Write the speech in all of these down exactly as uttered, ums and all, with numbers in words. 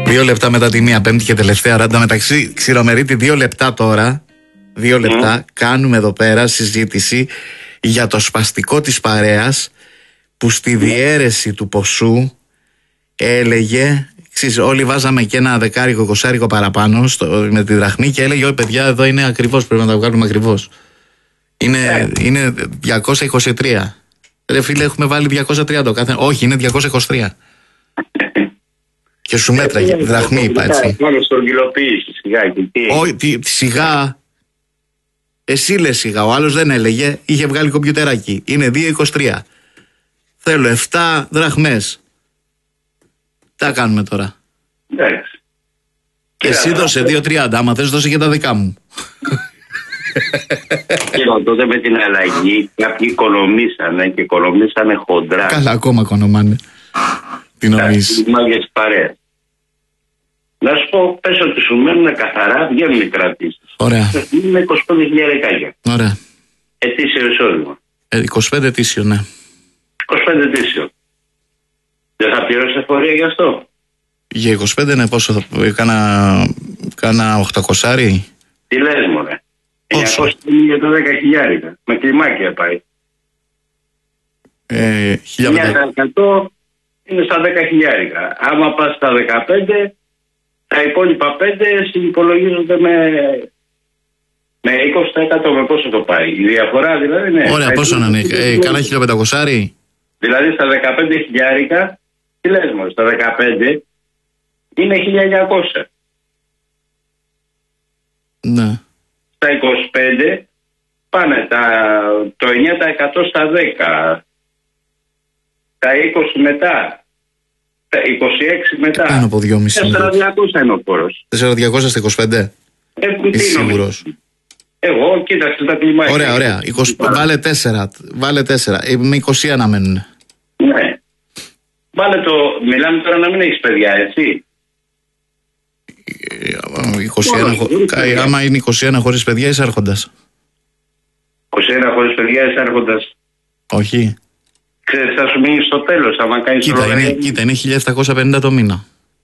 Δύο λεπτά μετά τη μία, πέμπτη και τελευταία ράντα. Μεταξύ, Ξηρομερίτη, δύο λεπτά τώρα. Δύο λεπτά. Mm. Κάνουμε εδώ πέρα συζήτηση για το σπαστικό της παρέας που στη διαίρεση του ποσού έλεγε. Ξέρεις, όλοι βάζαμε και ένα δεκάρικο, εικοσάρικο παραπάνω στο, με τη δραχμή και έλεγε: Ω παιδιά, εδώ είναι ακριβώς. Πρέπει να τα βγάλουμε ακριβώς. Είναι, yeah. είναι διακόσια είκοσι τρία. Ρε φίλε, έχουμε βάλει διακόσια τριάντα κάθε. Όχι, είναι διακόσια είκοσι τρία. Και σου μέτραγε. Δραχμή είπα έτσι. Μόνο στρογγυλοποίηση σιγά. Όχι, σιγά. Εσύ λες σιγά. Ο άλλος δεν έλεγε. Είχε βγάλει κομπιουτεράκι. Είναι δύο είκοσι τρία. Θέλω επτά δραχμές. Τι κάνουμε τώρα. Εντάξει. Εσύ δώσε δύο τριάντα. Άμα θες δώσε και τα δικά μου. Και τότε με την αλλαγή κάποιοι οικονομήσανε και οικονομήσανε χοντρά. Καλά, ακόμα οικονομάνε. Τι νομίζεις. Μάγες παρέα. Να σου πω, πες ότι σου μένουν καθαρά, βγαίνουν οι κρατήσεις. Ωραία. Είναι είκοσι πέντε χιλιάδες εκάγια. Ωραία. Ετήσιο εισόδημα. Ε, είκοσι πέντε ετήσιο, ναι. είκοσι πέντε ετήσιο. Δεν θα πληρώσει εφορία γι' αυτό. Για είκοσι πέντε, ναι, πόσο θα πω, κάνα, κάνα οκτακόσια. Τι λες μωρέ. εννιακόσια για τα δέκα χιλιάρικα. Με κλιμάκια πάει. Ε, χίλια πεντακόσια είναι στα δέκα χιλιάρικα. Άμα πας στα δεκαπέντε, τα υπόλοιπα πέντε συνυπολογίζονται με, με είκοσι τοις εκατό. Με πόσο το πάει. Η διαφορά δηλαδή είναι. Ωραία, πόσο να είναι. Ε, κάνα χίλια πεντακόσια. Δηλαδή στα δεκαπέντε χιλιάρικα, τι λες μόνο, στα δεκαπέντε είναι χίλια εννιακόσια. Ναι. Στα είκοσι πέντε πάνε τα, το εννιά τοις εκατό στα δέκα. Τα είκοσι μετά. Τα είκοσι έξι μετά. Πάνω από δυόμισι. τέσσερα χιλιάδες διακόσια είναι ο φόρος. τέσσερα χιλιάδες διακόσια στα είκοσι πέντε. Ε, Είσαι σίγουρος. Εγώ κοίταξε τα κλιμάκια. Ωραία, ωραία. είκοσι, βάλε τέσσερα. Βάλε τέσσερα. Ε, με είκοσι ένα μένουν. Ναι. Βάλε το. Μιλάμε τώρα να μην έχεις παιδιά, έτσι. είκοσι ένα, χω... άμα είναι είκοσι ένα χωρίς παιδιά είσαι άρχοντας. είκοσι ένα χωρίς παιδιά είσαι άρχοντας. Όχι. Ξέρεις, θα σου μείνει στο τέλος άμα κάνεις. Κοίτα, είναι, κοίτα, είναι χίλια επτακόσια πενήντα το μήνα.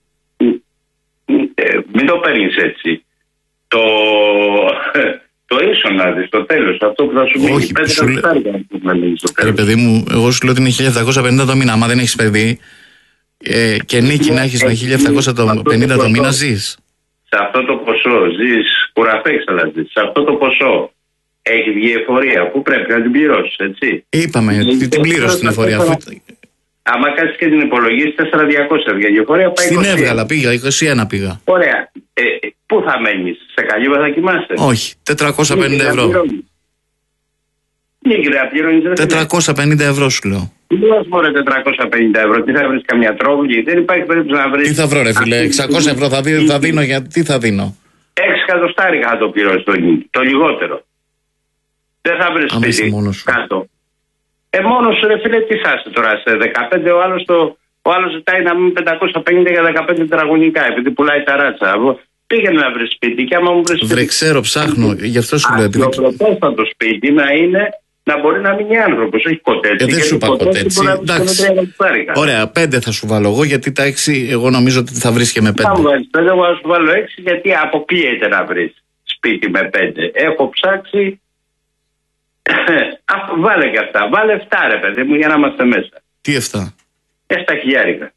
Ε, μην το παίρνεις έτσι. Το, το ίσο να δεις στο τέλος. Αυτό που θα σου μείνει. Όχι, σου λέ... Ρε παιδί μου, εγώ σου λέω ότι είναι χίλια επτακόσια πενήντα το μήνα. Άμα δεν έχεις παιδί ε, και νίκη να έχεις με χίλια επτακόσια πενήντα το μήνα ζεις. Σε αυτό το ποσό ζεις, κουραφέξαλα ζεις. Σε αυτό το ποσό έχει βγει εφορία που πρέπει να την πληρώσεις, έτσι. Είπαμε, τι την πλήρωσε την εφορία. Αφού... Άμα κάτσεις και την υπολογίσεις, τέσσερα χιλιάδες διακόσια βγει η εφορία. Στην έβγαλα, πήγα, είκοσι ένα πήγα. Ωραία. Ε, πού θα μένεις, σε Καλύβα θα κοιμάσαι? Όχι, τετρακόσια πενήντα ευρώ. τετρακόσια πενήντα ευρώ σου λέω. Τι λες μωρέ τετρακόσια πενήντα ευρώ, τι θα βρεις καμιά τρόβλη, δεν υπάρχει περίπτωση να βρεις. Τι θα βρω ρε φίλε, εξακόσια ευρώ θα, δίνω, θα δίνω, γιατί τι θα δίνω. έξι εκατοστάρικα θα το πληρώσεις το, το λιγότερο. Δεν θα βρεις σπίτι κάτω. Ε, μόνος σου ρε φίλε, τι θα είσαι τώρα, σε δεκαπέντε ο άλλος, το, ο άλλος ζητάει να μείνει πεντακόσια πενήντα για δεκαπέντε τετραγωνικά, επειδή πουλάει τα ράτσα. Πήγαινε να βρεις σπίτι και άμα μου βρεις σπίτι. Βρε, ξέρω, ψάχνω, γι' αυτό σου λέω. Επειδή... Το πρωτόστατο σπίτι να είναι να μπορεί να μείνει άνθρωπος, όχι κοτέτσι. Ε, δεν σου είπα κοτέτσι. Εντάξει. Ωραία, πέντε θα σου βάλω εγώ, γιατί τα έξι εγώ νομίζω ότι θα βρεις και με πέντε. Θα βάλεις πέντε, εγώ θα σου βάλω έξι, γιατί αποκλείεται να βρεις σπίτι με πέντε. Έχω ψάξει. Βάλε και αυτά. Βάλε εφτά ρε παιδί μου για να είμαστε μέσα. Τι εφτά? Εφτά χιλιάρικα.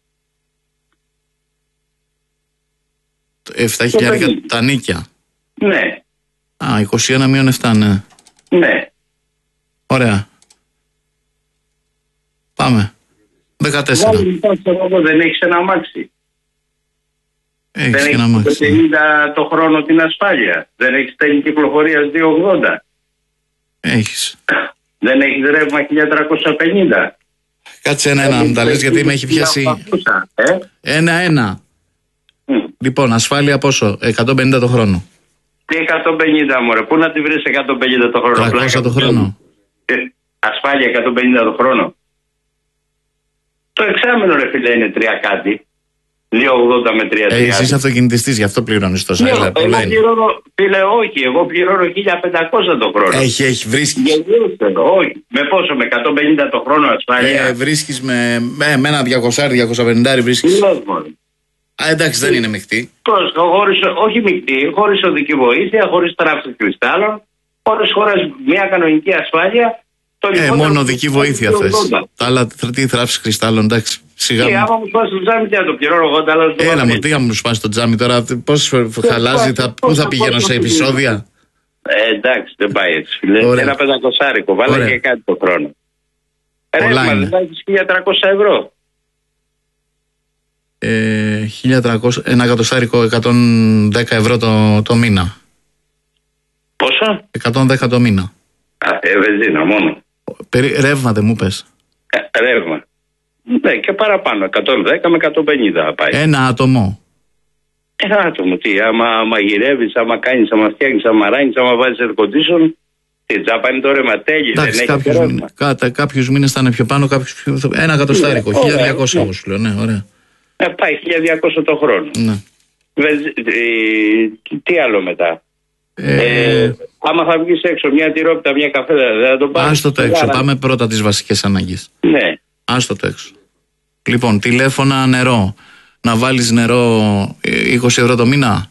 Εφτά χιλιάρικα τα νίκια. Ναι. Α, είκοσι ένα μείον εφτά, ναι. Ναι. Ωραία. Πάμε. δεκατέσσερα. Βάλε, δεν έχεις ένα αμάξι. Έχεις δεν ένα αμάξι. Δεν έχεις το χρόνο την ασφάλεια. Δεν έχεις τέλη κυκλοφορίας δύο ογδόντα. Έχεις. Δεν έχεις ρεύμα χίλια τριακόσια πενήντα. Κάτσε ένα-ένα να τα λες, γιατί με έχει πιάσει. Ε? Ένα-ένα. Mm. Λοιπόν, ασφάλεια πόσο? εκατόν πενήντα το χρόνο. Τι εκατόν πενήντα μωρέ, πού να τη βρεις εκατόν πενήντα το χρόνο? τριακόσια το χρόνο. Ε, ασφάλεια εκατόν πενήντα το χρόνο. Το εξάμηνο ρε φίλε είναι τρία κάτι. δύο ογδόντα με τρία τριάντα. Ε, εσύ είσαι αυτοκινητιστής, γι' αυτό πληρώνεις τόσα. Ναι, εγώ πληρώνω, φίλε, όχι, εγώ πληρώνω χίλια πεντακόσια το χρόνο. Έχει, έχει, βρίσκεις. Όχι, με πόσο, με εκατόν πενήντα το χρόνο ασφάλεια. Ε, βρίσκεις με, με, με ένα διακόσια, διακόσια πενήντα βρίσκεις. Α, εντάξει, δεν είναι μεικτή. Πώς, χωρίς, όχι μεικτή, χωρίς οδική βοήθεια, χωρίς τράψη κρυστάλλων, χωρίς χωρίς μια κανονική ασφάλεια. Το ε, μόνο οδική βοήθεια θες. Τα άλλα τι θράψη κρυστάλλων, εντάξει. Σιγά. Και άμα μου σπάσει το τζάμι, τι να το πληρώνω εγώ, τα άλλα. Έλα μου, τι να μου σπάσει το τζάμι τώρα, πώς χαλάζει, θα, πού θα πηγαίνω σε επεισόδια. Ε, εντάξει, δεν πάει έτσι. Φίλε. Ένα πεντακοσάρικο, βάλε και κάτι το χρόνο. Ρεύμα, δεν πάει χίλια τριακόσια ευρώ. Ε, χίλια τριακόσια, ένα εκατοστάρικο, εκατόν δέκα ευρώ το, το μήνα. Πόσο? εκατόν δέκα το μήνα. Α, ε, βενζίνα μόνο. Περί, ρεύμα δεν μου πες. Ε, ρεύμα. Ναι, και παραπάνω, εκατόν δέκα με εκατόν πενήντα πάει. Ένα άτομο. Ένα άτομο, τι, άμα μαγειρεύεις, άμα κάνεις, άμα φτιάχνεις, άμα ράνεις, άμα βάζεις air condition, τι τζάπα είναι το ρεύμα, τέλει, δεν έχει κάποιους, ρεύμα. Κάτα, κάποιους μήνες θα είναι πιο πάνω, κάποιους πιο... Ένα εκατοστάρικο, ναι, χίλια διακόσια εγώ σου λέω, ναι, ωραία. Ε, πάει χίλια διακόσια το χρόνο. Ναι. Βεζ, ε, τι άλλο μετά. Ε... Ε, άμα θα βγεις έξω μια τυρόπιτα, μια καφέδα, δεν θα το πάρεις. Άστο το έξω, πάμε πρώτα τις βασικές ανάγκες. Ναι. Άστο το έξω. Λοιπόν, τηλέφωνα, νερό. Να βάλεις νερό είκοσι ευρώ το μήνα.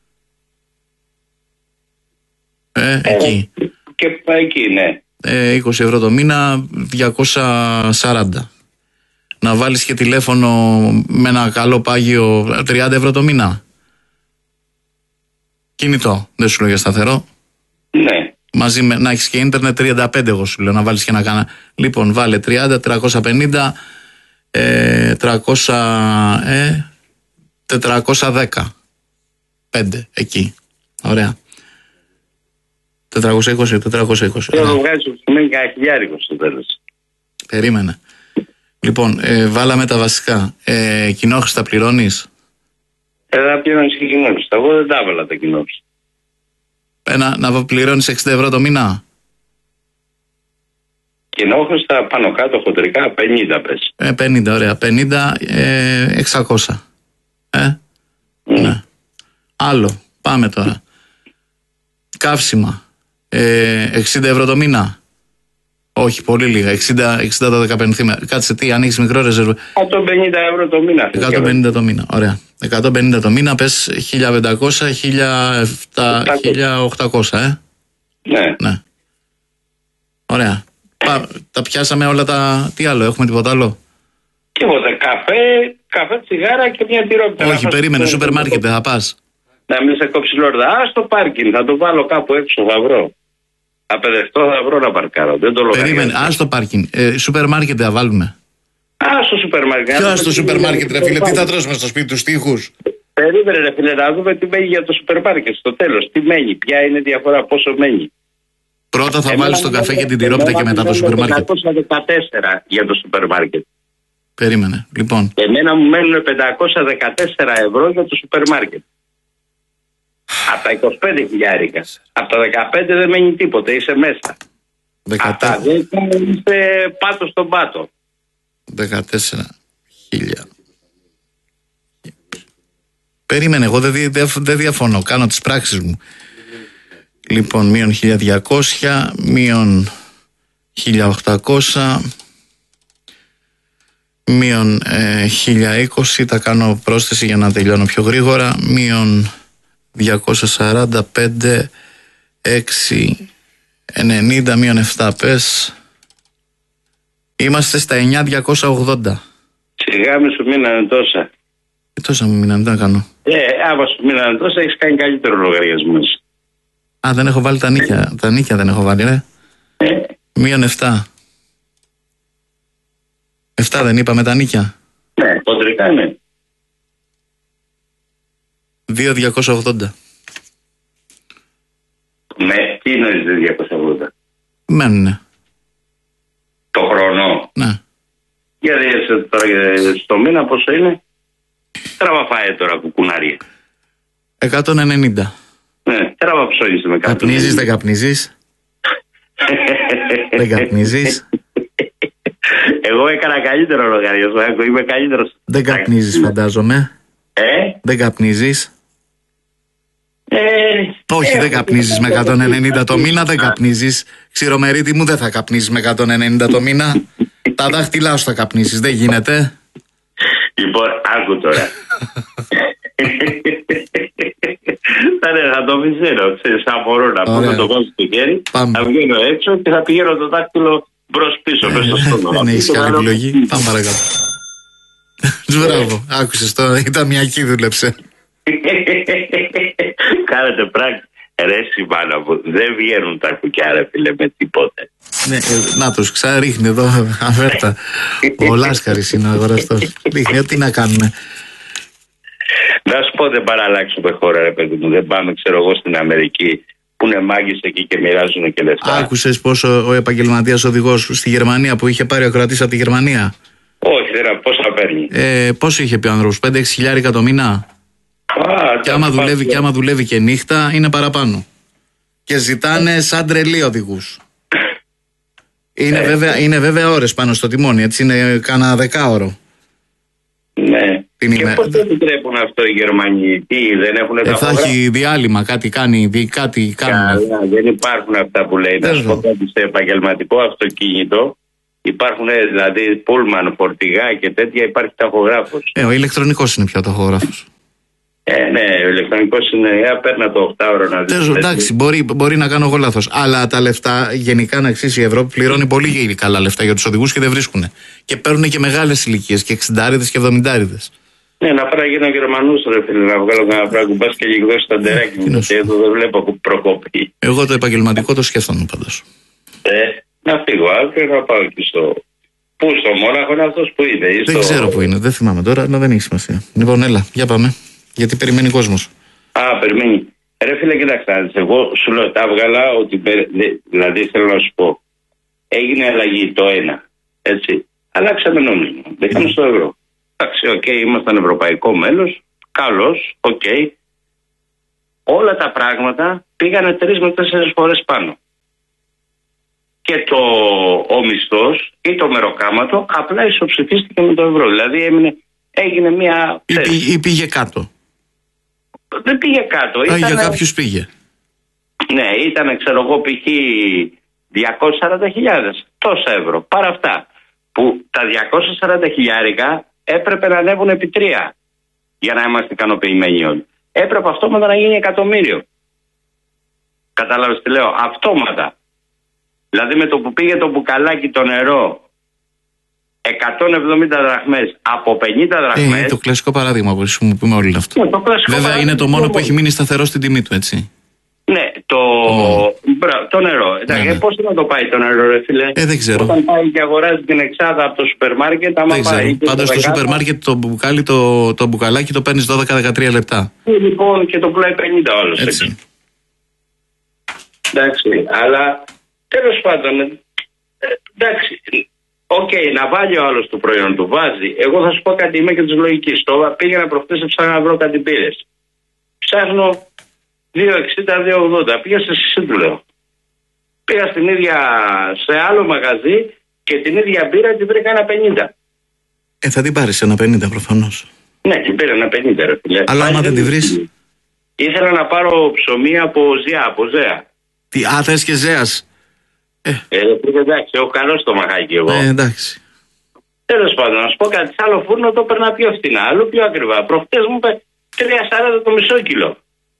Ε, ε εκεί. Και εκεί, ναι. Ε, είκοσι ευρώ το μήνα, διακόσια σαράντα. Να βάλεις και τηλέφωνο με ένα καλό πάγιο, τριάντα ευρώ το μήνα. Κινητό, δεν σου λέω για σταθερό. Ναι. Μαζί με να έχεις και ίντερνετ, τριάντα πέντε εγώ σου λέω, να βάλεις και ένα κάνα. Λοιπόν, βάλε τριάντα, τριακόσια πενήντα, ε, τριακόσια, ε, τετρακόσια δέκα. πέντε, εκεί. Ωραία. τετρακόσια είκοσι, τετρακόσια είκοσι. Θέλω να βγάζεις κανένα χιλιάρικο στο τέλος. Περίμενε. Λοιπόν, ε, βάλαμε τα βασικά. Ε, κοινόχρηστα πληρώνεις? Ε, θα πληρώνεις και κοινόχρηστα. Εγώ δεν τα έβαλα τα κοινόχρηστα. Ένα, να πληρώνεις εξήντα ευρώ το μήνα. Κοινόχρηστα πάνω κάτω χοντρικά πενήντα πες. Ε, πενήντα, ωραία. πενήντα, ε, εξακόσια. Ε, mm. ναι. Άλλο, πάμε τώρα. Καύσιμα. Ε, εξήντα ευρώ το μήνα. Όχι, πολύ λίγα. εξήντα, εξήντα το δεκαπέντε. Κάτσε τι, ανοίξει μικρό ρεζερβο. εκατόν πενήντα ευρώ το μήνα. εκατόν πενήντα το μήνα, ωραία. εκατόν πενήντα το μήνα, πες χίλια πεντακόσια, χίλια οκτακόσια, ε. Ναι. Ναι. Ωραία. Πα, τα πιάσαμε όλα τα. Τι άλλο, έχουμε τίποτα άλλο? Τίποτα. Καφέ, καφέ, τσιγάρα και μια τυρόπιτα. Όχι, περίμενε, σούπερ μάρκετ θα πας. Να μην σε κόψει λόρδα. Α, στο πάρκινγκ, θα το βάλω κάπου έξω, θα βρω. Θα παιδευτώ, θα βρω να παρκάρω. Δεν το λογαριάζω. Περίμενε, α στο πάρκινγκ. Ε, σούπερ μάρκετ θα βάλουμε. Α, στο σούπερ μάρκετ. Ποιο στο σούπερ μάρκετ, ρε φίλε, τι θα τρώσουμε στο σπίτι του τοίχους? Περίμενε, ρε φίλε, να δούμε τι μένει για το σούπερ μάρκετ στο τέλος. Τι μένει, ποια είναι η διαφορά, πόσο μένει. Πρώτα θα βάλεις τον καφέ και την τυρόπιτα και μετά το σούπερ μάρκετ. πεντακόσια δεκατέσσερα για το σούπερ μάρκετ. Περίμενε, λοιπόν. Εμένα μου μένουν πεντακόσια δεκατέσσερα ευρώ για το σούπερ μάρκετ. Από τα είκοσι πέντε χιλιάρικα. Από τα δεκαπέντε δεν μένει τίποτα, είσαι μέσα. Από τα δέκα είστε πάτο στον πάτο. δεκατέσσερα χίλια. Περίμενε, εγώ δεν δι, δε, δε διαφωνώ, κάνω τις πράξεις μου. Λοιπόν, μείον χίλια διακόσια, μείον χίλια οκτακόσια, μείον ε, χίλια είκοσι, τα κάνω πρόσθεση για να τελειώνω πιο γρήγορα, μείον διακόσια σαράντα πέντε, έξι, ενενήντα, μείον επτά, πες. Είμαστε στα εννιά χιλιάδες διακόσια ογδόντα. Σιγά μη σου μείνανε τόσα. Και τόσα μου μείνανε, τι να κάνω. Ε, άμα σου μείνανε τόσα, έχεις κάνει καλύτερο λογαριασμό. Α, δεν έχω βάλει τα νίκια. Τα νίκια δεν έχω βάλει, ρε. Ε. Μείον επτά. επτά δεν είπαμε τα νίκια. Ναι, κοντρικά ναι. δύο χιλιάδες διακόσια ογδόντα. Ναι, τι είναι δύο χιλιάδες διακόσια ογδόντα. Μένουνε. Το χρόνο. Ναι. Γιατί τώρα στο μήνα πόσο είναι. Τράβα φάε τώρα κουκουνάρια. εκατόν ενενήντα. Ναι, τράβα ψώνεις με κάτι. Καπνίζεις, δεν καπνίζεις. Δεν καπνίζεις. Εγώ έκανα καλύτερο λογαριασμό. Είμαι καλύτερος. Δεν καπνίζεις, φαντάζομαι. Ε? Δεν καπνίζεις. Ε, Όχι, ε, δεν καπνίζεις με εκατόν ενενήντα το μήνα, δεν καπνίζεις. Ξηρομερίτη μου, δεν θα καπνίζεις με εκατόν ενενήντα το μήνα. Τα δάχτυλά σου θα καπνίσεις, δεν γίνεται. Λοιπόν, άκου τώρα. Θα το μισέρω, ξέρεις, σαν μπορώ να πω, θα το βάζω στο χέρι, θα βγαίνω έξω και θα πηγαίνω το δάκτυλο μπρος πίσω μέσα στο στόμα. Δεν έχεις άλλη επιλογή, πάμε παρακάτω. Μπράβο, άκουσες τώρα, η ταμιακή δούλεψε. Κάνετε πράξη. Ρε συμμάνα μου, δεν βγαίνουν τα κουκιά ρε φίλε με τίποτε. Ναι, να τους ξαρίχνει εδώ αφέρτα. Ο Λάσκαρης είναι ο αγοραστός. Δείχνει ότι να κάνουμε. Να σου πω, δεν παραλλάξουμε χώρα ρε παιδί μου. Δεν πάμε ξέρω εγώ στην Αμερική που είναι μάγκες εκεί και μοιράζουν και λεφτά. Άκουσες πόσο ο επαγγελματίας οδηγός στη Γερμανία που είχε πάρει ο κρατής από τη Γερμανία? Όχι, δεν πώς θα παίρνει. Ε, πόσο είχε πει ο άνθρωπος, πέντε έξι χιλιάρικα το μήνα? Α, και, άμα δουλεύει, και άμα δουλεύει και νύχτα είναι παραπάνω. Και ζητάνε σαν τρελοί οδηγούς. Είναι, ε, βέβαια, είναι βέβαια ώρες πάνω στο τιμόνι, έτσι είναι κάνα δεκάωρο. Ναι. Την και πώς το επιτρέπουν αυτό οι Γερμανοί, τι δεν έχουν ε, θα έχει διάλειμμα, κάτι κάνει, δι, κάτι κάνουν. Καλά, δεν υπάρχουν αυτά που λέει. Να σου πω κάτι, στο επαγγελματικό αυτοκίνητο υπάρχουν δηλαδή πούλμαν, φορτηγά και τέτοια, υπάρχει ταχογράφος. Ε, ο ηλεκτρονικός είναι πια ο ταχογράφος. Ε, ναι, ο ηλεκτρονικός είναι, ε, παίρνα το οκτάωρο να δεις. Εντάξει, μπορεί, μπορεί να κάνω εγώ λάθος. Αλλά τα λεφτά, γενικά να αξίσει η Ευρώπη, πληρώνει πολύ καλά λεφτά για τους οδηγούς και δεν βρίσκουν. Και παίρνουν και μεγάλες ηλικίες, και εξηντάριδες και εβδομηντάριδες. Ναι, να πρέπει να γίνω Γερμανούς, ρε φίλε, να βγάλω κανένα πράγμα κουμπάς και λίγο στο ντεράκι μου. Και εδώ δεν βλέπω προκοπή. Εγώ το επαγγελματικό το σκέφτομαι πάντως. Ε, να φύγω αύριο να πάω εκεί στο. Πού, στο Μόναχο είναι αυτός που είναι? Δεν στο... ξέρω που είναι, δεν θυμάμαι τώρα, αλλά δεν έχει σημασία. Λοιπόν, έλα, για πάμε. Γιατί περιμένει κόσμος. Α, περιμένει. Ρε φίλε, κοιτάξτε, εγώ σου λέω, τα έβγαλα ότι. Δηλαδή θέλω να σου πω. Έγινε αλλαγή το ένα. Έτσι. Αλλάξαμε νόμισμα. Μπήκαμε στο ευρώ. Εντάξει, οκ, okay, ήμασταν ευρωπαϊκό μέλος. Καλώς, οκ. Okay. Όλα τα πράγματα πήγανε τρεις με τέσσερις φορές πάνω. Και το, ο μισθός ή το μεροκάματο απλά ισοψηφίστηκε με το ευρώ. Δηλαδή έμεινε, έγινε μια. Ή, πή, ή πήγε κάτω. Δεν πήγε κάτω. Α, ήτανε... για κάποιους πήγε. Ναι, ήταν, ξέρω εγώ, π.χ. διακόσιες σαράντα χιλιάδες. Τόσα ευρώ. Παρά αυτά. Που τα διακόσια σαράντα χιλιάρικα έπρεπε να ανέβουν επί τρία. Για να είμαστε ικανοποιημένοι όλοι. Έπρεπε αυτόματα να γίνει εκατομμύριο. Κατάλαβες τι λέω? Αυτόματα. Δηλαδή με το που πήγε το μπουκαλάκι το νερό εκατόν εβδομήντα δραχμές από πενήντα δραχμές. Είναι το κλασικό παράδειγμα που χρησιμοποιούμε όλοι αυτό. Ναι, το βέβαια είναι το μόνο που έχει μείνει σταθερό στην τιμή του, έτσι. Ναι, το, mm. το νερό. Εντάξει, ναι, ναι. Πώς να το πάει το νερό, ρε φίλε? Ε, δεν ξέρω. Όταν πάει και αγοράζει την εξάδα από το σούπερ μάρκετ, άμα δεν πάει. Πάντως στο σούπερ μάρκετ το, μπουκάλι, το, το μπουκαλάκι το παίρνεις δώδεκα με δεκατρία λεπτά. Ε, λοιπόν, και το πουλάει πενήντα όλος. Έτσι. έτσι. Εντάξει, αλλά τέλος πάντων, ε, εντάξει. Οκ, okay, να βάλει ο άλλος το προϊόν του, βάζει. Εγώ θα σου πω κάτι, είμαι και της λογικής. Το πήγαινα προχτές και ψάχνα να βρω κάτι πήρες. Ψάχνω δύο εξήντα δύο ογδόντα. Πήγα σε εσύ, του λέω. Πήγα στην ίδια, σε άλλο μαγαζί και την ίδια μπύρα την βρήκα ένα πενήντα. Ε, θα την πάρεις ένα πενήντα προφανώς. Ναι, την πήρα ένα πενήντα, ρε φίλε. Αλλά άμα δεν τη βρεις. Ήθελα να πάρω ψωμί από Ζέα, από Ζέα. Τι, α, θες και Ζέας. Ε, ε εντάξει, έχω καλό στο μαγάκι εγώ. Ε, εντάξει. Τέλος πάντων, να σου πω κάτι. Σ' άλλο φούρνο το έπαιρνα πιο φθηνά, άλλο πιο ακριβά. Προχτές μου είπε τρία σαράντα το μισό κιλό.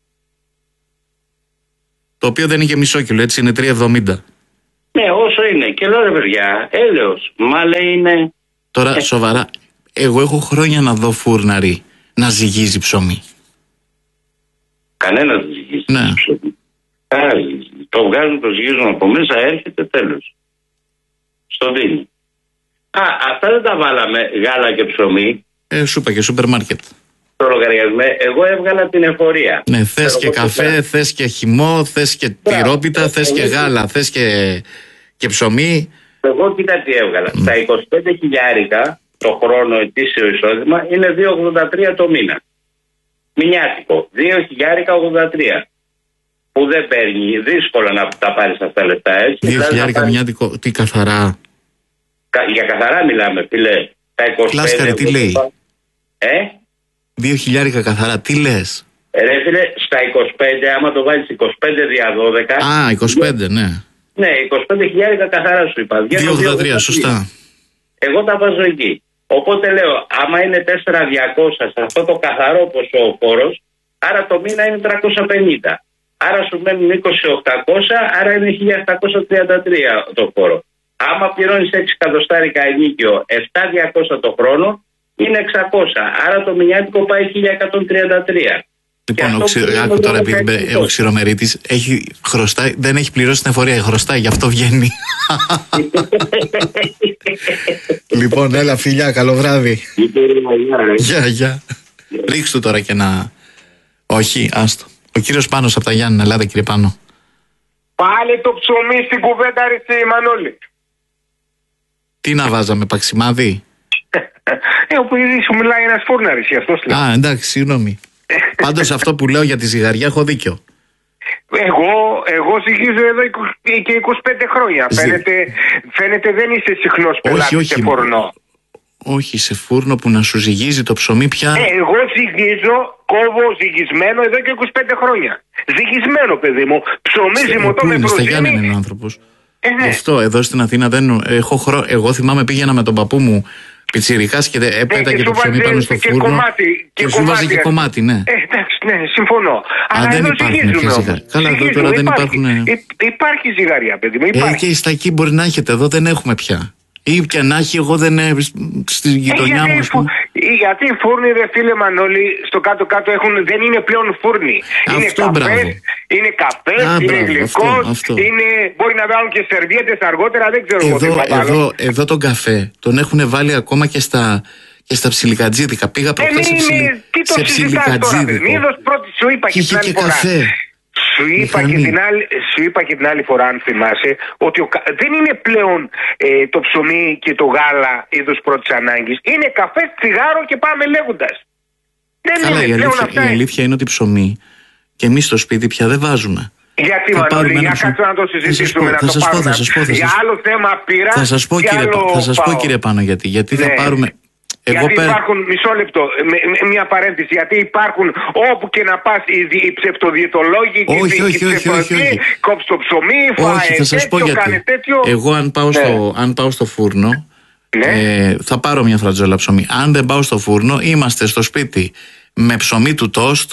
Το οποίο δεν είχε μισό κιλό, έτσι είναι τρία εβδομήντα. Ναι, όσο είναι. Και λέω ρε παιδιά, έλεος. Μα λέει είναι. Τώρα, ε, σοβαρά, εγώ έχω χρόνια να δω φούρναρι να ζυγίζει ψωμί. Κανένας δεν ζυγίζει ναι. ψωμί. Άρα, το βγάζουν, το ζυγίζουν από μέσα, έρχεται τέλος. Στο δίνει. Α, αυτά δεν τα βάλαμε γάλα και ψωμί. Ε, σου είπα και σούπερ μάρκετ. Το λογαριασμό, εγώ έβγαλα την εφορία. Ναι, θες και καφέ, θες και χυμό, θες και τυρόπιτα, θες και γάλα, θες και, και ψωμί. Εγώ κοίτα τι έβγαλα. Mm. Τα είκοσι πέντε χιλιάρικα το χρόνο ετήσιο εισόδημα είναι δύο ογδόντα τρία το μήνα. Μηνιάτικο. δύο χιλιάρικα ογδόντα τρία. Που δεν παίρνει, δύσκολο να τα πάρεις αυτά τα λεφτά, έτσι. δύο χιλιάρικα πάρεις... μηνιάτικο, τι καθαρά. Κα, για καθαρά μιλάμε, φίλε. Τα είκοσι πέντε. Λάσκαρη, τι λέει. Ε? δύο χιλιάρικα καθαρά, τι λες. Ρε φίλε, στα είκοσι πέντε, άμα το βάλεις είκοσι πέντε δια δώδεκα. Α, είκοσι πέντε, ναι. Ναι, είκοσι πέντε χιλιάρικα καθαρά σου είπα. δύο ογδόντα τρία, σωστά. Εγώ τα βάζω εκεί. Οπότε λέω, άμα είναι τέσσερα χιλιάδες διακόσια σε αυτό το καθαρό ποσό ο φόρος, άρα το μήνα είναι τριακόσια πενήντα. Άρα σου μένουν είκοσι χιλιάδες οκτακόσια, άρα είναι χίλια επτακόσια τριάντα τρία το φόρο. Άμα πληρώνεις έξι εκατοστάρικα ενίκιο, επτά χιλιάδες διακόσια το χρόνο, είναι εξακόσια. Άρα το μηνιάτικο πάει χίλια εκατόν τριάντα τρία. Λοιπόν, ο, ξυ... Άκου τώρα, επειδή ο ξηρομερίτης έχει χρωστάει, δεν έχει πληρώσει την εφορία, χρωστάει, γι' αυτό βγαίνει. Λοιπόν, έλα φιλιά, καλό βράδυ. Γεια, γεια. Ρίξ' του τώρα και να... Όχι, άστο. Ο κύριος Πάνος από τα Γιάννη, ελάτε κύριε Πάνο. Πάλι το ψωμί στην κουβέντα, ρε Μανώλη. Τι να βάζαμε, παξιμάδι? Ε, όπου σου μιλάει ένας φούρναρης, γι' αυτό λέω. Α, εντάξει, συγγνώμη. Πάντως αυτό που λέω για τη ζυγαριά έχω δίκιο. Εγώ, εγώ ζυγίζω εδώ και είκοσι πέντε χρόνια. Ζη... Φαίνεται, φαίνεται δεν είσαι συχνός πελάτης σε φούρνο. Όχι, σε φούρνο που να σου ζυγίζει το ψωμί πια. Ε, εγώ ζυγίζω, κόβω ζυγισμένο εδώ και είκοσι πέντε χρόνια. Ζυγισμένο, παιδί μου. Ψωμί ζυμωτό με προζύμι. Στα Γιάννη είναι ο άνθρωπος. Ε, ναι. Αυτό εδώ στην Αθήνα δεν έχω χρόνο. Εγώ θυμάμαι πήγαινα με τον παππού μου πιτσιρικάς και έπαιταγε το ψωμί πάνω στο φούρνο. Κομμάτι, και, και σου βάζει και κομμάτι, ναι. Ε, εντάξει, ναι, συμφωνώ. Α, αλλά δεν εδώ υπάρχουν πια ζυγαριά. Καλά, εδώ τώρα δεν υπάρχουν. Υπάρχει ζυγαριά, παιδί μου. Ε, και στα εκεί μπορεί να έχετε, εδώ δεν έχουμε πια. Ή και να έχει, εγώ δεν έχω στη γειτονιά ε, μου. Φου... Γιατί οι φούρνοι, ρε φίλε Μανώλη, στο κάτω-κάτω έχουν, δεν είναι πλέον φούρνοι. Είναι καφές, είναι καφές, είναι γλυκός, είναι... μπορεί να βάλουν και σερβιέτες αργότερα, δεν ξέρω εδώ, εγώ τι θα εδώ, εδώ τον καφέ τον έχουν βάλει ακόμα και στα, και στα ψιλικατζίδικα. Πήγα προχθές σε, ψιλι... σε ψιλικατζίδικο. Είδος πρώτη σου είπα και την άλλη φορά. Σου είπα, και την άλλη, σου είπα και την άλλη φορά, αν θυμάσαι, ότι ο, δεν είναι πλέον ε, το ψωμί και το γάλα είδους πρώτης ανάγκης. Είναι καφέ, τσιγάρο και πάμε λέγοντας. Δεν Καλά, είναι η, πλέον αλήθεια, αυτά. Η αλήθεια είναι ότι ψωμί και εμείς στο σπίτι πια δεν βάζουμε. Γιατί Μανώλη, για κάτω να το συζητήσουμε, να το πάρουμε. Για άλλο θέμα πήρα. Θα σας πω, κύριε, άλλο θα σας πω κύριε Πάνο γιατί. Γιατί ναι. θα πάρουμε... Εγώ γιατί πέρα... υπάρχουν, μισό λεπτό, με, μια παρένθεση, γιατί υπάρχουν όχι, και να πας οι, οι ψευτοδιαιτολόγοι και όχι, οι, όχι, οι όχι, όχι, όχι. κόψει το ψωμί, όχι, φάε θα σας τέτοιο, πω γιατί. κάνε τέτοιο. Εγώ αν πάω, ναι. στο, αν πάω στο φούρνο, ναι. ε, θα πάρω μια φρατζόλα ψωμί. Αν δεν πάω στο φούρνο, είμαστε στο σπίτι με ψωμί του τόστ.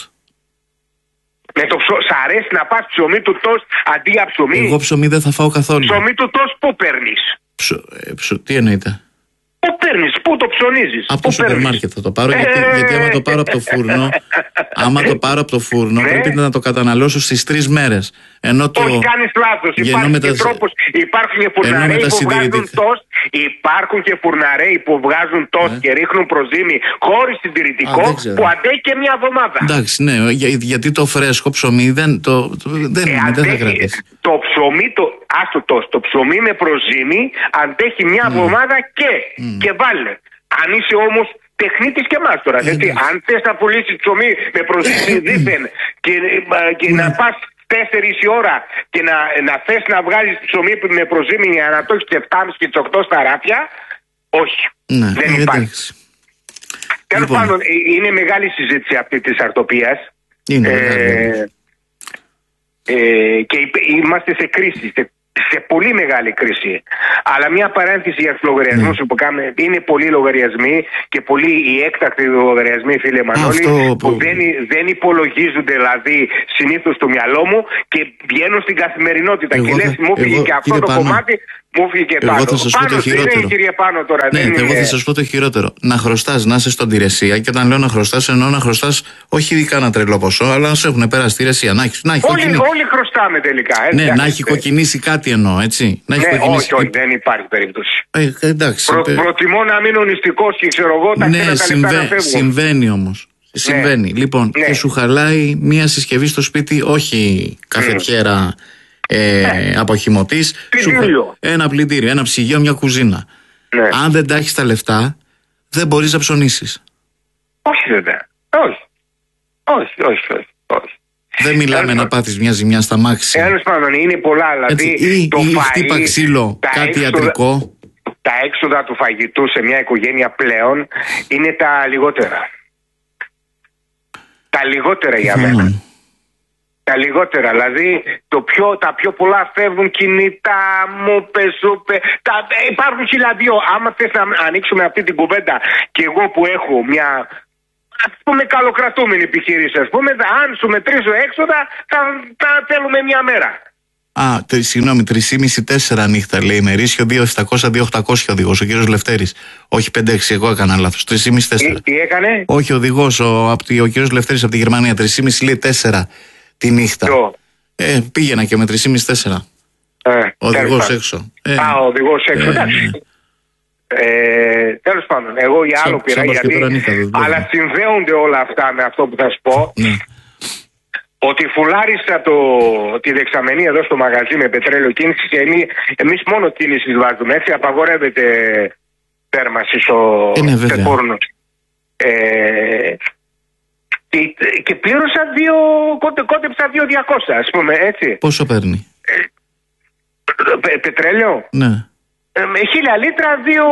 Με το ψω... Σ' αρέσει να πας ψωμί του τόστ αντί για ψωμί? Εγώ ψωμί δεν θα φάω καθόλου. Ψωμί του τόστ πού παίρνεις? Ψω... Ε, ψω... Τι εννοείται? Πού παίρνεις, πού το ψωνίζεις? Από το σούπερ μάρκετ θα το πάρω, γιατί, γιατί άμα το πάρω από το φούρνο, άμα το πάρω από το φούρνο, ναι. πρέπει να το καταναλώσω στις τρεις μέρες. Ενώ το... Όχι, κάνεις λάθος. Υπάρχει και τρόπος. Υπάρχουν και φουρναρέοι που βγάζουν τόστ. Υπάρχουν και φουρναρέοι που βγάζουν τόστ και ρίχνουν προζύμι χωρίς συντηρητικό, Α, που αντέχει και μια εβδομάδα. Εντάξει, ναι, για, γιατί το φρέσκο ψωμί δεν, το, το, δεν, ε, δεν θα κρατήσει. Το ψωμί, το, άστο το, το ψωμί με προζύμι αντέχει μια εβδομάδα mm. και, mm. και βάλε. Αν είσαι όμως τεχνίτης και εμάς τώρα, γιατί αν θες να πουλήσεις ψωμί με προζύμι δίθεν και, και να πας τέσσερις η ώρα και να, να θες να βγάλεις ψωμί με προζύμι για να το έχεις και επτά και οκτώ στα ράφια, όχι, ναι, δεν ε, υπάρχει. Τέλος λοιπόν. πάντων, είναι μεγάλη συζήτηση αυτή της αρτοπίας. Είναι ε, μεγάλη. Ε, και είμαστε σε κρίση, σε, σε πολύ μεγάλη κρίση. Αλλά μια παρένθεση για τους λογαριασμούς mm. που κάνουμε, είναι πολλοί λογαριασμοί και πολλοί οι έκτακτοι λογαριασμοί, φίλε Μανώλη, που, που δεν, δεν υπολογίζονται δηλαδή συνήθως στο μυαλό μου και βγαίνουν στην καθημερινότητα. Εγώ, και λες, μου φύγει και αυτό το πάνω. κομμάτι. Μου φύγε πάνω. Εγώ θα σας πάνω, πω το χειρότερο. Είναι, κύριε Πάνο, τώρα, ναι, δεν εγώ είναι... θα σας πω το χειρότερο. Να χρωστάς, να είσαι στον τηρεσία, και όταν λέω να χρωστάς, εννοώ να χρωστάς όχι κάνα τρελό ποσό, αλλά να σε έχουν περάσει τηρεσία. Να έχεις, να έχει όλοι, κοκκινή... όλοι χρωστάμε τελικά. Έτσι, ναι, έτσι, να έχει κοκκινήσει κάτι εννοώ, έτσι. Να έχει ναι, κοκκινήσει... όχι, όχι, δεν υπάρχει περίπτωση. Ε, εντάξει. Προ, προτιμώ να μείνω νηστικός και ξέρω εγώ τα ναι, ξένα τα λεπτά να φεύγουν. Συμβαίνει όμως. Συμβαίνει. Ναι. Λοιπόν, ναι. και σου χαλάει μία συσκευή στο σπίτι, όχι καφετιέρα. Ε, ναι. αποχυμωτής, ένα πλυντήριο, ένα ψυγείο, μια κουζίνα. Ναι. Αν δεν τα έχεις τα λεφτά, δεν μπορείς να ψωνίσεις. Όχι βέβαια. Όχι. Όχι, όχι, όχι. όχι. Δεν μιλάμε Έλα, να πάθεις μια ζημιά στα μάξι. Τέλος πάντων, είναι πολλά. Δηλαδή, ή το ή φαΐ, χτύπα ξύλο, κάτι έξοδα, ιατρικό. Τα έξοδα του φαγητού σε μια οικογένεια πλέον είναι τα λιγότερα. Τα λιγότερα για μένα. Τα λιγότερα, δηλαδή το πιο, τα πιο πολλά φεύγουν κινητά, μου πεσούπε. Τα, υπάρχουν χιλιαδίο. Άμα θες να ανοίξουμε αυτή την κουβέντα, και εγώ που έχω μια, ας πούμε, καλοκρατούμενη επιχείρηση, ας πούμε, αν σου μετρήσω έξοδα, θα, θα θέλουμε μια μέρα. Α, τε, συγγνώμη, τρία και μισό τέσσερα νύχτα λέει ημερήσιο, δύο επτακόσια δύο οχτακόσια οδηγός, ο κύριος Λευτέρης. Όχι πέντε έξι, εγώ έκανα λάθος. τρία και μισό τέσσερα. Τι, τι έκανε? Όχι, οδηγός, ο, ο κύριος Λευτέρης από τη Γερμανία. τρία και μισό λέει τέσσερα τη νύχτα. Ποιο? Ε, πήγαινα και με τρία και μισό τέσσερα. Ε, οδηγός έξω. Ε, Α, οδηγός έξω, εντάξει. Ε, ε, τέλος πάντων, εγώ για άλλο πήρα, γιατί, αλλά συνδέονται όλα αυτά με αυτό που θα σου πω. Ναι. Ότι φουλάρισα το, τη δεξαμενή εδώ στο μαγαζί με πετρέλαιο κίνηση, και εμείς, εμείς μόνο κίνηση βάζουμε, έτσι, απαγορεύεται θέρμανση στο φούρνο. Ε, και, και πλήρωσα δύο, κότε, κόντεψα δύο διακόσια, ας πούμε, έτσι. Πόσο παίρνει? Ε, πε, πετρέλαιο? Ναι. Ε, με χίλια λίτρα, δύο...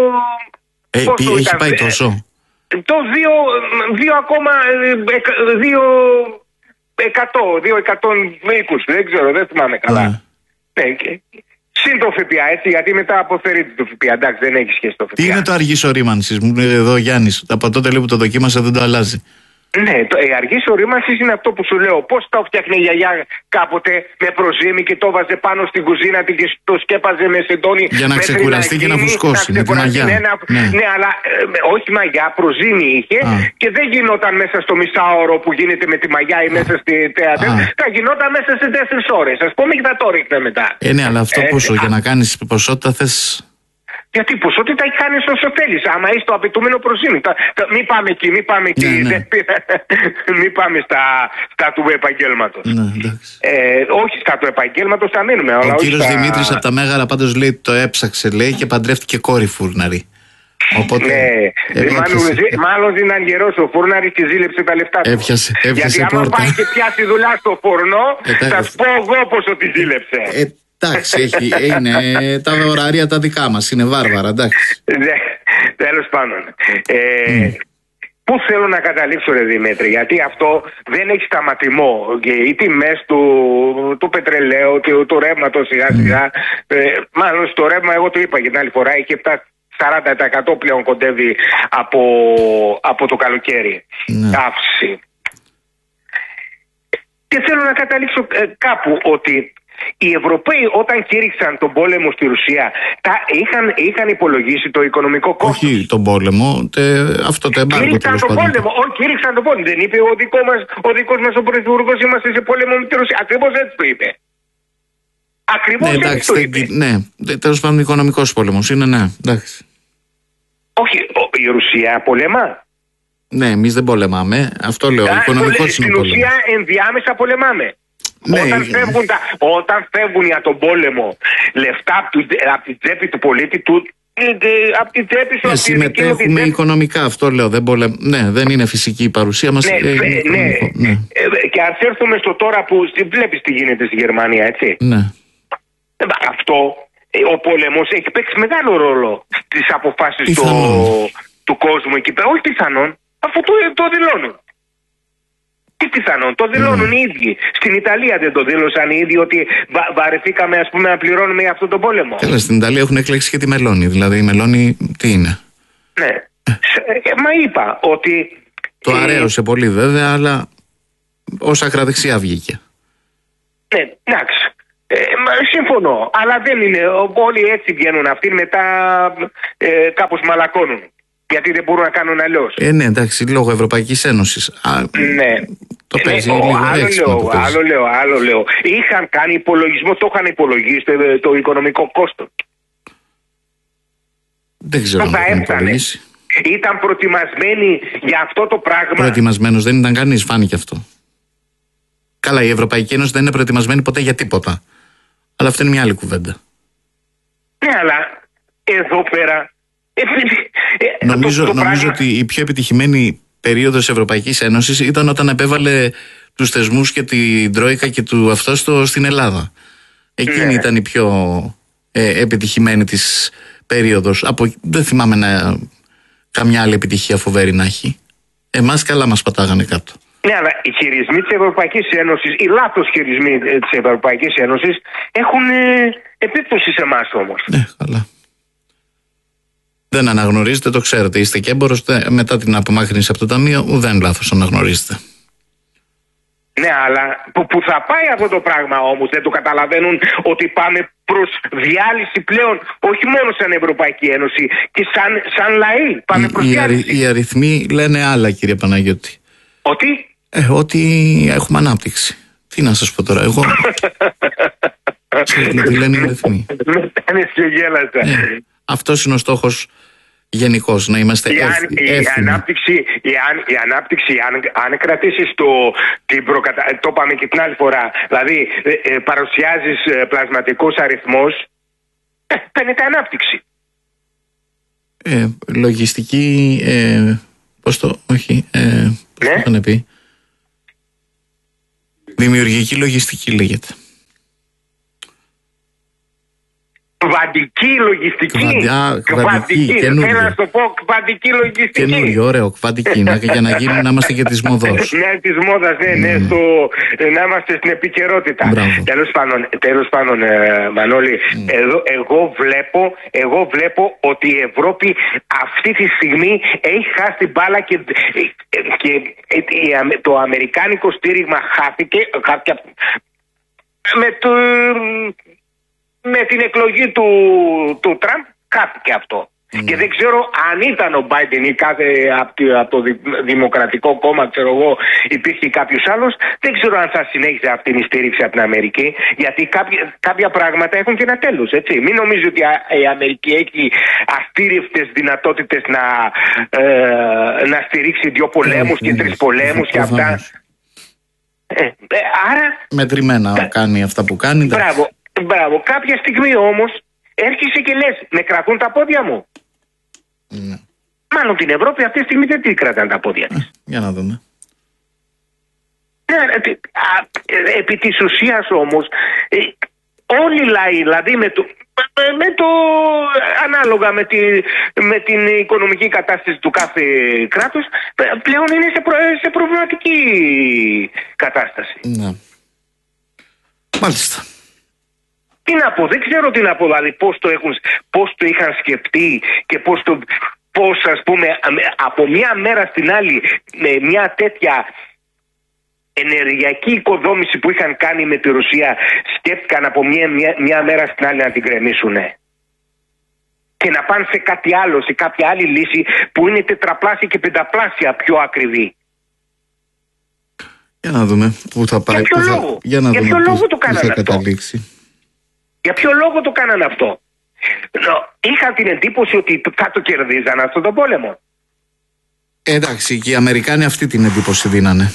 Ε, πι, έχει πάει τόσο? Το δύο, δύο ακόμα, δύο... εκατό, δύο εκατόν είκοσι, δεν ξέρω, δεν θυμάμαι καλά. Ναι. Ναι, και... Συν το ΦΠΑ, έτσι, γιατί μετά αποφέρει το ΦΠΑ. Εντάξει, δεν έχει σχέση το ΦΠΑ. Τι είναι το αργής ορίμανσης, μου λέει εδώ ο Γιάννης. Από τότε λέει που το δοκίμασα δεν το αλλάζει. Ναι, το, η αργής ορίμανσης είναι αυτό που σου λέω. Πώς τα φτιάχνει η γιαγιά κάποτε με προζύμι και το βάζε πάνω στην κουζίνα και το σκέπαζε με σεντόνι. Για να ξεκουραστεί και να φουσκώσει με τη μαγιά. Ναι, ναι. ναι, αλλά ε, όχι μαγιά, προζύμι είχε. Α. Και δεν γινόταν μέσα στο μισάωρο που γίνεται με τη μαγιά ή μέσα στη θέατρο. Θα γινόταν μέσα σε τέσσερις ώρες. Ας πούμε, και θα το ρίχνε μετά. Ε, ναι, αλλά αυτό ε, πόσο, ε, για να κάνεις ποσότητα θες. Γιατί ποσότητα κάνει όσο θέλει. Άμα είσαι το απαιτούμενο προζύμι. Μην πάμε εκεί, μην πάμε εκεί. Ναι, ναι. Μην πάμε στα, στα του επαγγέλματος. Ναι, ε, όχι στα του επαγγέλματος, θα μείνουμε. Ο κύριος στα... Δημήτρης από τα Μέγαρα πάντως λέει το έψαξε, λέει, και παντρεύτηκε κόρη φούρναρη. Οπότε, ναι, ε, μάλλον, μάλλον ήταν γερός ο φούρναρης και ζήλεψε τα λεφτά του. Έπιασε, έπιασε γιατί άμα πάει και πιάσει δουλειά στο φούρνο, ε, θα σου πω εγώ πόσο τη ζήλεψε. Ε, εντάξει, έχει, είναι τα ωράρια τα δικά μας, είναι βάρβαρα, εντάξει. Ναι, τέλος πάντων. Ε, mm. Πού θέλω να καταλήξω, ρε Δημήτρη, γιατί αυτό δεν έχει σταματημό. Και οι τιμές του, του πετρελαίου, του, του ρεύματος σιγά σιγά, mm. ε, μάλλον στο ρεύμα, εγώ το είπα και την άλλη φορά, είχε φτάσει σαράντα τοις εκατό πλέον κοντεύει από, από το καλοκαίρι. Mm. Αύξηση. Και θέλω να καταλήξω ε, κάπου ότι οι Ευρωπαίοι όταν κήρυξαν τον πόλεμο στη Ρωσία τα είχαν, είχαν υπολογίσει το οικονομικό κόστος. Όχι τον πόλεμο, τε, αυτό το εμπάργο. Κήρυξαν τον πόλεμο, όχι κήρυξαν τον πόλεμο. Δεν είπε ο δικό μας ο, δικός μας ο πρωθυπουργός είμαστε σε πόλεμο με τη Ρωσία. Ακριβώς έτσι το είπε. Ακριβώς ναι, έτσι εντάξει, το είπε. Ναι, τέλος πάντων οικονομικός πόλεμος είναι, ναι, εντάξει. Όχι, η Ρωσία πολεμά. Ναι, εμείς δεν πολεμάμε, αυτό λέω, οικονομικός είναι ο πόλεμος. Στην ουσία ενδιάμεσα πολεμάμε. Ναι, όταν, φεύγουν τα, όταν φεύγουν για τον πόλεμο λεφτά από, του, από την τσέπη του πολίτη του, από την τσέπη σου, ναι, συμμετέχουμε οικονομικά, αυτό λέω. Δεν πολε... Ναι, δεν είναι φυσική η παρουσία μας. Ναι, ε, ναι. ναι. Ε, και ας έρθουμε στο τώρα που βλέπεις τι γίνεται στη Γερμανία, έτσι. Ναι. Αυτό, ο πόλεμος έχει παίξει μεγάλο ρόλο στις αποφάσεις του, του κόσμου εκεί πέρα. Όχι πιθανόν, αφού το, το δηλώνουν. Τι πιθανόν, το δηλώνουν mm. οι ίδιοι. Στην Ιταλία δεν το δήλωσαν οι ίδιοι ότι βα, βαρεθήκαμε ας πούμε να πληρώνουμε για αυτόν τον πόλεμο. Καλά, στην Ιταλία έχουν εκλέξει και τη Μελώνη. Δηλαδή η Μελώνη τι είναι? Ναι. ε, μα είπα ότι... Το ε, αρέωσε πολύ βέβαια, αλλά ως ακραδεξιά βγήκε. Ναι, εντάξει. Ε, συμφωνώ. Αλλά δεν είναι. Όλοι έτσι βγαίνουν. Αυτοί μετά ε, κάπως μαλακώνουν. Γιατί δεν μπορούν να κάνουν αλλιώς. Ε, ναι, εντάξει, λόγω Ευρωπαϊκής Ένωσης. Α, ναι. Το παίζει ναι, λίγο άλλο, λέω, άλλο λέω, άλλο λέω. Είχαν κάνει υπολογισμό, το είχαν υπολογίσει το, το οικονομικό κόστος. Δεν ξέρω αν το είχαν υπολογίσει. Ήταν προετοιμασμένοι για αυτό το πράγμα. Προετοιμασμένος δεν ήταν κανείς, φάνηκε αυτό. Καλά, η Ευρωπαϊκή Ένωση δεν είναι προετοιμασμένη ποτέ για τίποτα. Αλλά αυτή είναι μια άλλη κουβέντα. Ναι, αλλά εδώ πέρα... Νομίζω, το, το νομίζω πράγμα... ότι η πιο επιτυχημένη περίοδος της Ευρωπαϊκής Ένωσης ήταν όταν επέβαλε τους θεσμούς και την Τρόικα και του αυτό στο, στην Ελλάδα. Εκείνη ναι. ήταν η πιο ε, επιτυχημένη της περίοδος. Από, δεν θυμάμαι να, καμιά άλλη επιτυχία φοβερή να έχει. Εμάς καλά μας πατάγανε κάτω. Ναι, αλλά οι χειρισμοί της Ευρωπαϊκής Ένωσης, οι λάθος χειρισμοί της Ευρωπαϊκής Ένωσης έχουν ε, επίπτωση σε εμάς όμως. Ναι, καλά. Δεν αναγνωρίζετε, το ξέρετε. Είστε και έμπορος, μετά την απομάκρυνση από το Ταμείο, ουδέν λάθος αναγνωρίζετε. Ναι, αλλά που, που θα πάει αυτό το πράγμα όμως, δεν το καταλαβαίνουν ότι πάμε προς διάλυση πλέον, όχι μόνο σαν Ευρωπαϊκή Ένωση, και σαν, σαν λαοί. Πάμε προς οι, διάλυση. Οι αριθμοί λένε άλλα, κύριε Παναγιώτη. Ότι? Ε, ότι έχουμε ανάπτυξη. Τι να σας πω τώρα, εγώ... Ξέρετε τι λένε οι αριθμοί. και γέλασα. Ε, αυτός είναι ο στόχος γενικώς, να είμαστε εύθυμοι. Η ανάπτυξη, η, αν, η ανάπτυξη αν, αν κρατήσεις το, την προκατα... το είπαμε και την άλλη φορά, δηλαδή ε, ε, παρουσιάζεις ε, πλασματικός αριθμός, ε, φαίνεται ανάπτυξη. Ε, λογιστική, ε, πώς το, όχι, ε, πώς ναι. το να πει. Δημιουργική λογιστική λέγεται. Κβαντική λογιστική. Κβαντιά, κβαντική, Θέλω να το πω κβαντική λογιστική. Καινούριο, ωραίο, κβαντική. να, για να γίνουμε να είμαστε και της μοδός. Ναι, της μόδας, ναι, ναι, mm. στο, να είμαστε στην επικαιρότητα. Τέλος πάντων, τέλος πάντων ε, Μανώλη, mm. εδώ, εγώ, βλέπω, εγώ βλέπω ότι η Ευρώπη αυτή τη στιγμή έχει χάσει την μπάλα και, και, και το αμερικάνικο στήριγμα χάθηκε, χάθηκε με το... με την εκλογή του, του Τραμπ χάθηκε αυτό. Mm. Και δεν ξέρω αν ήταν ο Μπάιντεν ή κάθε από, από το Δημοκρατικό Κόμμα, ξέρω εγώ, υπήρχε κάποιος άλλος, δεν ξέρω αν θα συνέχιζε αυτή η στήριξη από την Αμερική, γιατί κάποια, κάποια πράγματα έχουν και ένα τέλος, έτσι. Μην νομίζει ότι η Αμερική έχει αστήριευτες δυνατότητες να, ε, να στηρίξει δύο πολέμους mm. και τρεις πολέμους mm. και αυτά. Ε, ε, άρα... Μετρημένα κα... κάνει αυτά που κάνει. Μπράβο. Μπράβο. Κάποια στιγμή όμως έρχεσαι και λες, με κρατούν τα πόδια μου. Ναι. Μάλλον την Ευρώπη αυτή τη στιγμή δεν την κρατάνε τα πόδια της. Ε, για να δούμε. Ε, επί της ουσίας όμως, ε, όλοι οι λαοί, δηλαδή με το, με το ανάλογα με, τη, με την οικονομική κατάσταση του κάθε κράτους, πλέον είναι σε, προ, σε προβληματική κατάσταση. Ναι. Μάλιστα. Τι να πω, δεν ξέρω τι να πω, δηλαδή πώς το, έχουν, πώς το είχαν σκεφτεί και πώς το, πώς ας πούμε από μια μέρα στην άλλη με μια τέτοια ενεργειακή οικοδόμηση που είχαν κάνει με τη Ρωσία σκέφτηκαν από μια, μια, μια μέρα στην άλλη να την κρεμίσουν και να πάνε σε κάτι άλλο, σε κάποια άλλη λύση που είναι τετραπλάσια και πενταπλάσια πιο ακριβή. Για να δούμε πού θα πάει. Για ποιο θα... λόγο, Για να Για δούμε ποιο πού, λόγο το πού κάνανε θα αυτό. καταλήξει. Για ποιο λόγο το κάνανε αυτό. Είχα την εντύπωση ότι κάτω κερδίζαν αυτόν τον πόλεμο. Ε, εντάξει, και οι Αμερικάνοι αυτή την εντύπωση δίνανε.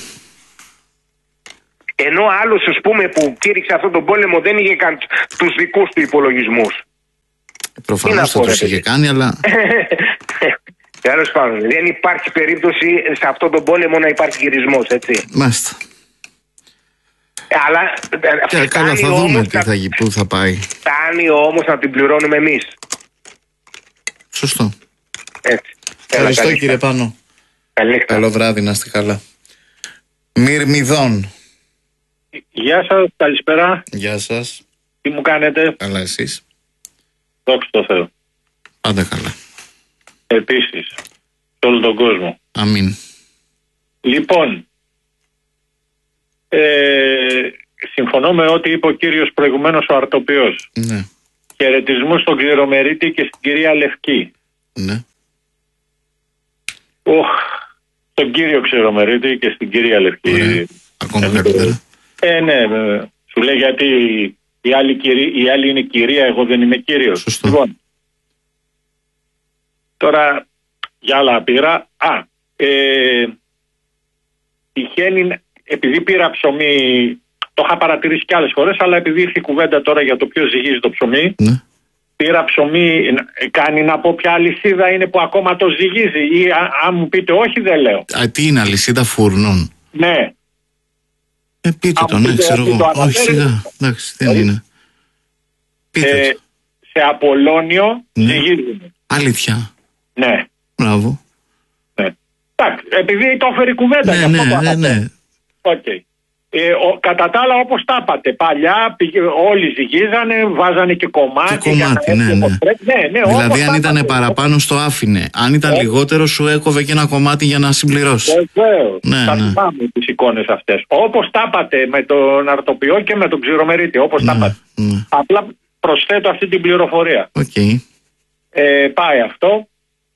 Ενώ άλλος, ας πούμε, που κήρυξε αυτόν τον πόλεμο δεν είχε καν τους δικούς του υπολογισμούς. Προφανώς θα τους είχε κάνει, αλλά... Τέλος πάντων, δεν υπάρχει περίπτωση σε αυτόν τον πόλεμο να υπάρχει γυρισμός, έτσι. Μάλιστα. Αλλά και καλά, θα δούμε τι θα, πού θα πάει. Φτάνει όμως να την πληρώνουμε εμείς. Σωστό. Έτσι. Ευχαριστώ, καλή, κύριε Πάνο. Καλή, καλό βράδυ, να είστε καλά. Μυρμηδών. Γεια σας, καλησπέρα. Γεια σας. Τι μου κάνετε? Καλά, εσείς? Δόξα τω Θεώ. Πάντα καλά. Επίσης, σε όλο τον κόσμο. Αμήν. Λοιπόν, ε, συμφωνώ με ό,τι είπε ο κύριος προηγουμένως, ο Αρτοπιός. Ναι. Χαιρετισμούς στον Κληρομερίτη και στην κυρία Λευκή. Ναι. Οχ, στον κύριο Κληρομερίτη και στην κυρία Λευκή. Ωραία. Ακόμα καλύτερα. Ε, ναι, βέβαια. Σου λέει γιατί η άλλη, κυρί, η άλλη είναι κυρία, εγώ δεν είμαι κύριος. Σωστό. Λοιπόν, τώρα για άλλα πήρα. Α, ε, τυχαίνει, επειδή πήρα ψωμί, το είχα παρατηρήσει και άλλες φορές, αλλά επειδή ήρθε η κουβέντα τώρα για το ποιο ζυγίζει το ψωμί, ναι. Πήρα ψωμί, κάνει να πω ποια αλυσίδα είναι που ακόμα το ζυγίζει, ή αν μου πείτε όχι δεν λέω. Α, τι είναι, αλυσίδα φούρνων? Ναι. Ε, πείτε το, ναι, ξέρω εγώ. Όχι, σιγά, εντάξει, δεν είναι. Πείτε ε, σε Απολώνιο ναι. Ζυγίζουν. Αλήθεια? Ναι. Μπράβο. Ναι. Εντάξει, επειδή το έφερε η κουβέντα. Ναι, ναι, ναι, ναι. Okay. Ε, ο, κατά τα άλλα, όπως τα είπατε, παλιά πήγε, όλοι ζυγίζανε, βάζανε και κομμάτι. Και κομμάτι, ναι, ναι. ναι, ναι. Δηλαδή, αν ήταν παραπάνω, στο άφηνε. Αν ήταν ε, λιγότερο, σου έκοβε και ένα κομμάτι για να συμπληρώσει. Βεβαίως. Ναι, θα ναι. θυμάμαι τις εικόνες αυτές. Όπως τα είπατε με τον αρτοποιό και με τον ξηρομερίτη. Όπως ναι, τα είπατε. Ναι. Απλά προσθέτω αυτή την πληροφορία. Okay. Ε, πάει αυτό.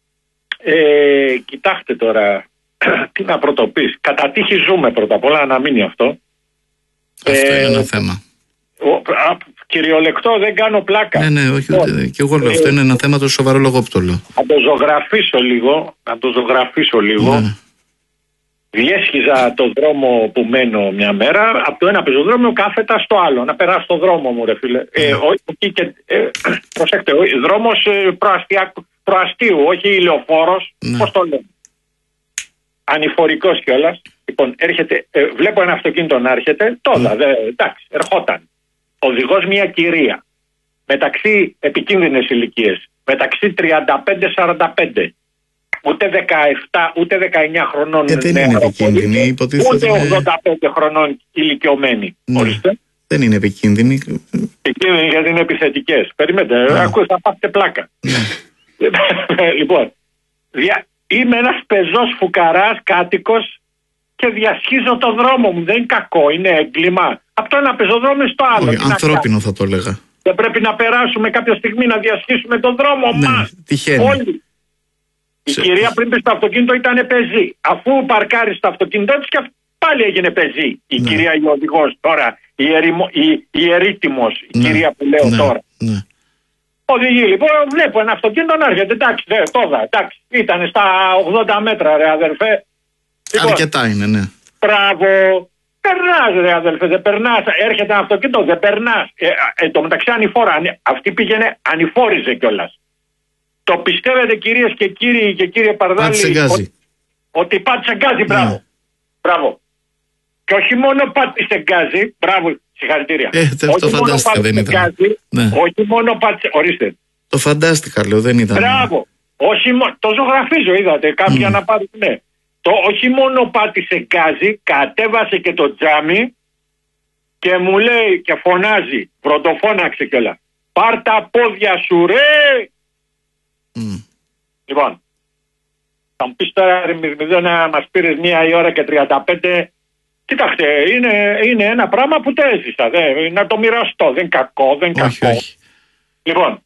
Ε, κοιτάξτε τώρα. Τι να πρωτοπείς. Κατά τύχη ζούμε πρώτα απ' όλα, να μείνει αυτό. Αυτό ε, είναι ένα θέμα. Ο, α, κυριολεκτό, δεν κάνω πλάκα. Ναι, ναι, όχι, ούτε, και εγώ λέω, ε, αυτό είναι ένα θέμα το σοβαρό λογόπτωλο. Να το ζωγραφίσω λίγο, να το ζωγραφίσω λίγο. Ναι. Διέσχιζα το δρόμο που μένω μια μέρα, από το ένα πεζοδρόμιο κάθετα στο άλλο, να περάσω το δρόμο μου, ρε φίλε. Ναι. Ε, ό, και, ε, προσέξτε, δρόμος ε, προαστίου, όχι ηλεοφόρος, ναι. Πώς το λέω. Ανηφορικός κιόλας. Λοιπόν, έρχεται, ε, βλέπω ένα αυτοκίνητο να έρχεται. Τότε, mm. δε, εντάξει, ερχόταν. Οδηγός μια κυρία. Μεταξύ επικίνδυνες ηλικίες. Μεταξύ τριάντα πέντε σαράντα πέντε. Ούτε δεκαεπτά, ούτε δεκαεννιά χρονών. Ε, δεν είναι επικίνδυνη, υποτίθεται. Ούτε ογδόντα πέντε χρονών ηλικιωμένοι. Ναι. Ορίστε. Δεν είναι επικίνδυνη. Επικίνδυνη γιατί είναι επιθετικές. Περιμένετε, ναι. Ακούστε, θα πάτε πλάκα. Ναι. Λοιπόν, δια... είμαι ένας πεζός φουκαράς κάτοικος και διασχίζω το δρόμο μου. Δεν είναι κακό, είναι έγκλημα. Από το ένα πεζοδρόμιο στο άλλο. Όχι, ανθρώπινο θα το έλεγα. Δεν πρέπει να περάσουμε κάποια στιγμή να διασχίσουμε τον δρόμο ναι, μας. Τυχαίνει. Όλοι. Σε... Η κυρία πριν πει στο αυτοκίνητο ήταν πεζή. Αφού παρκάρει στο αυτοκίνητό της και πάλι έγινε πεζή. Η ναι. κυρία η οδηγός τώρα, η, ερημο... η... η ερήτημος, η ναι. κυρία που λέω ναι. τώρα. Ναι. Οδηγεί λοιπόν, βλέπω ένα αυτοκίνητο να έρχεται. Εντάξει, δε, τώρα, εντάξει. Ήταν στα ογδόντα μέτρα, ρε αδερφέ. Λοιπόν, αρκετά είναι, ναι. Μπράβο. Περνάς, ρε αδελφέ, δεν περνάς. Έρχεται ένα αυτοκίνητο, δεν περνάς. Ε, ε, το μεταξύ ανηφόρα. Αυτή πήγαινε, ανηφόριζε κιόλας. Το πιστεύετε, κυρίες και κύριοι και κύριε Παρδάλη, πάτησε γκάζι. Ότι πάτησε γκάζι, μπράβο. Ναι. Μπράβο. Και όχι μόνο πάτησε γκάζι, μπράβο, συγχαρητήρια. Ε, το φαντάστηκα, δεν ήταν. Γκάζι, ναι. Όχι μόνο πάτησε, ορίστε. Το φαντάστηκα, λέω, δεν ήταν. Μπράβο. Όχι μόνο, το ζωγραφίζω, είδατε, κάποια mm. να πάρουν, ναι. Το όχι μόνο πάτησε γκάζι, κατέβασε και το τζάμι και μου λέει και φωνάζει, πρωτοφώναξε κιόλα. Πάρ' τα πόδια σου, ρε! Mm. Λοιπόν, θα μου πεις τώρα, ρε Μυρμηδό, να μας πήρες μία η ώρα και τριάντα πέντε. Κοιτάξτε, είναι, είναι ένα πράγμα που το έζησα. Δε, να το μοιραστώ. Δεν είναι κακό, δεν είναι όχι, κακό. Όχι. Λοιπόν,